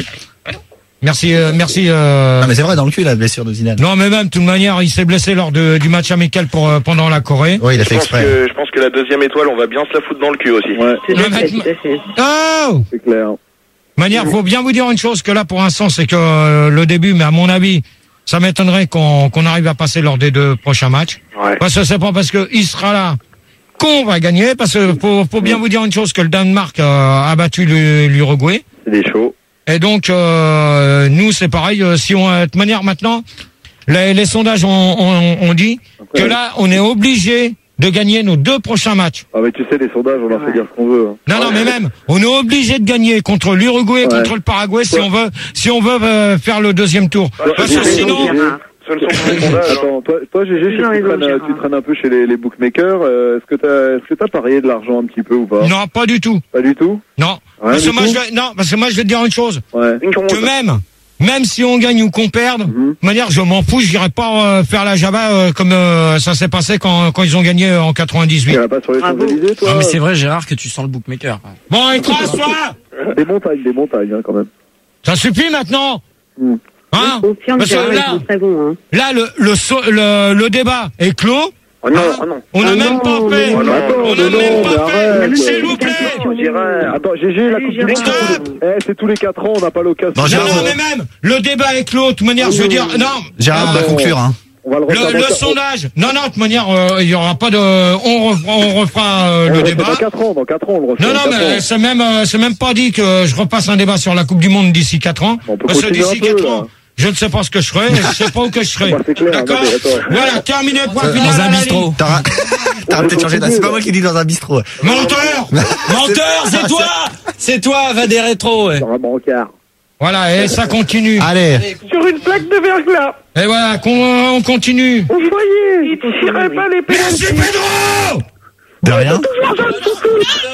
Merci, euh, merci. Euh... Non mais c'est vrai, dans le cul la blessure de Zidane. Non, mais même, de toute manière, il s'est blessé lors de, du match amical pour euh, pendant la Corée. Oui, il a fait Je pense, exprès. que, je pense que la deuxième étoile, on va bien se la foutre dans le cul aussi. Ouais, Tout Non, à fait, mais- tout à fait. Oh. c'est clair. De manière, faut bien vous dire une chose que là, pour l'instant, c'est que euh, le début, mais à mon avis, ça m'étonnerait qu'on qu'on arrive à passer lors des deux prochains matchs. Ouais. Parce que c'est pas parce que il sera là qu'on va gagner, parce que faut, faut bien vous dire une chose que le Danemark euh, a battu le- l'Uruguay. C'est des shows. Et donc, euh, nous, c'est pareil. euh, Si on, de toute manière, maintenant, les, les sondages ont, ont, ont dit que là, on est obligé de gagner nos deux prochains matchs. Ah mais tu sais, les sondages, on leur fait dire ce qu'on veut. Hein. Non, non, mais même, on est obligé de gagner contre l'Uruguay et Ouais. contre le Paraguay si on veut, si on veut euh, faire le deuxième tour. Parce que sinon, Ce ne sont pas les sondages. hein. Attends, toi, toi G G, je sais Toujours que tu raison, traînes, Gérard. tu traînes un peu chez les, les bookmakers. Euh, est-ce que t'as, est-ce que t'as parié de l'argent un petit peu ou pas? non, pas du tout. Pas du tout. Non. Rien Parce que du moi, tout je vais, non, parce que moi, je vais te dire une chose. Ouais. Que même, même si on gagne ou qu'on perde, Mhm. de manière, je m'en fous, j'irai pas euh, faire la Java euh, comme euh, ça s'est passé quand, quand ils ont gagné euh, en quatre-vingt-dix-huit. Tu iras pas sur les Bravo. Champs-Élysées, toi? Non, mais c'est vrai, Gérard, que tu sens le bookmaker. Bon, écrase-toi. Des montagnes, des montagnes, hein, quand même. Ça suffit maintenant. Mm. Hein? Confirme, Parce que Gérard, là, ils sont très bons, hein. là, le, le, so- le, le débat est clos. Oh non, Hein? oh non. On n'a Oh même non, pas mais fait. non, On n'a mais non, même mais pas fait. arrête. S'il vous plaît. Gérard. Attends, G G, la Allez, Coupe du Monde, Stop. c'est tous les- eh, c'est tous les quatre ans, on n'a pas l'occasion. Non, Non, Gérard, non, mais même, le débat est clos. De toute manière, je veux dire, non. Gérard, on va bon. conclure. Hein. On va le refaire Le, dans le quatre- sondage. Non, non, de toute manière, euh, il y aura pas de. On refera, on refera euh, on le le refait débat. Dans quatre ans, dans quatre ans, on le refait. Non, dans non, quatre mais ans. c'est même, euh, c'est même pas dit que je repasse un débat sur la Coupe du Monde d'ici quatre ans. On peut Parce que continuer d'ici un peu, quatre là. ans, je ne sais pas ce que je ferai, je sais pas où que je serai. Bah, c'est clair, D'accord? non, mais attends. Voilà, terminé, point Euh, final. Dans à un la bistrot. ligne. T'auras t'auras peut-être changé. C'est pas moi qui dis dans un bistrot. Menteur! Menteur, c'est toi! C'est toi, va des rétros, ouais. Sur un brancard. Voilà, et ça continue. Allez. Sur une plaque de verglas. Et voilà, qu'on- on continue. Vous voyez, il tirait pas les Merci pénaltys. Pedro! De rien. Toujours dans le sous-touche.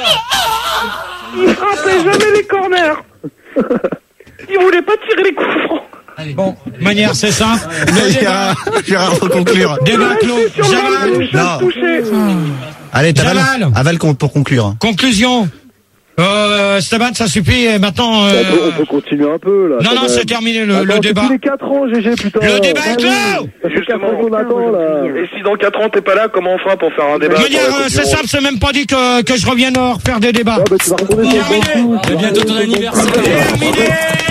Il frappait jamais les corners. Il voulait pas tirer les coups francs. Bon, de manière, c'est ça. Le débat, Gérard, Gérard, faut conclure. débat clos. Sur le Jamal, touche, Non. touché. Allez, t'avales. Jamal. Avale con- pour conclure. conclusion. Euh, Stéban, ça suffit, et maintenant, On, euh, peut, on peut continuer un peu, là. non, quand non, même. c'est terminé, le, Attends, le c'est débat. tous les quatre ans, G G, putain. Le débat est Ah oui. clos! Ça fait quatre ans qu'on attend, là. Et si dans quatre ans t'es pas là, comment on fera pour faire un débat De sur manière, la Coupe euh, du c'est Monde simple, c'est même pas dit que, que je revienne euh, refaire des débats. Ah, bah, tu vas retourner sur le Terminé. bon coup. C'est bientôt ton anniversaire. Terminé!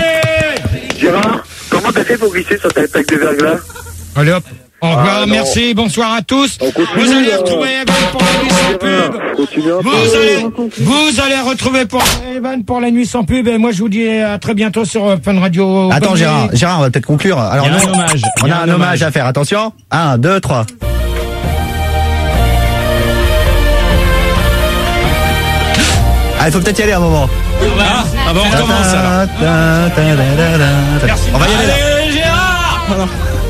Gérard, comment t'as fait pour glisser sur ta plaque de verglas? Allez hop. Au revoir, Ah, non. merci, bonsoir à tous. On continue, Vous allez là. retrouver Evan pour la nuit sans pub. Continue un peu. Vous allez, vous allez retrouver pour Evan pour la nuit sans pub. Et moi, je vous dis à très bientôt sur euh, Fun Radio. Attends, Bonne Gérard, nuit. Gérard, on va peut-être conclure. Alors, Il y a nous, un hommage. on Il y a un hommage à faire. Attention. Un, deux, trois. Ah, il faut peut-être y aller un moment. Ah, ah bon, on commence alors. On va y aller là. Allez, Gérard!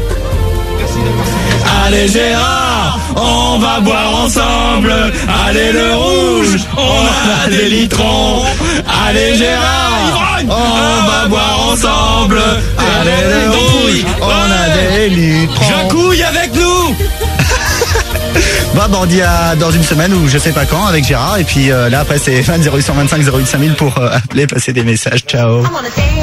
Allez, Gérard, on va boire ensemble. Allez, le rouge, on a des litrons. Allez, Gérard, on va boire ensemble. Allez, le rouge, on a des litrons. Jacouille avec nous. Bon, bah, on dit à dans une semaine ou je sais pas quand avec Gérard. Et puis euh, là, après, c'est vingt zéro huit cent vingt-cinq zéro huit cinq mille pour euh, appeler, passer des messages. Ciao.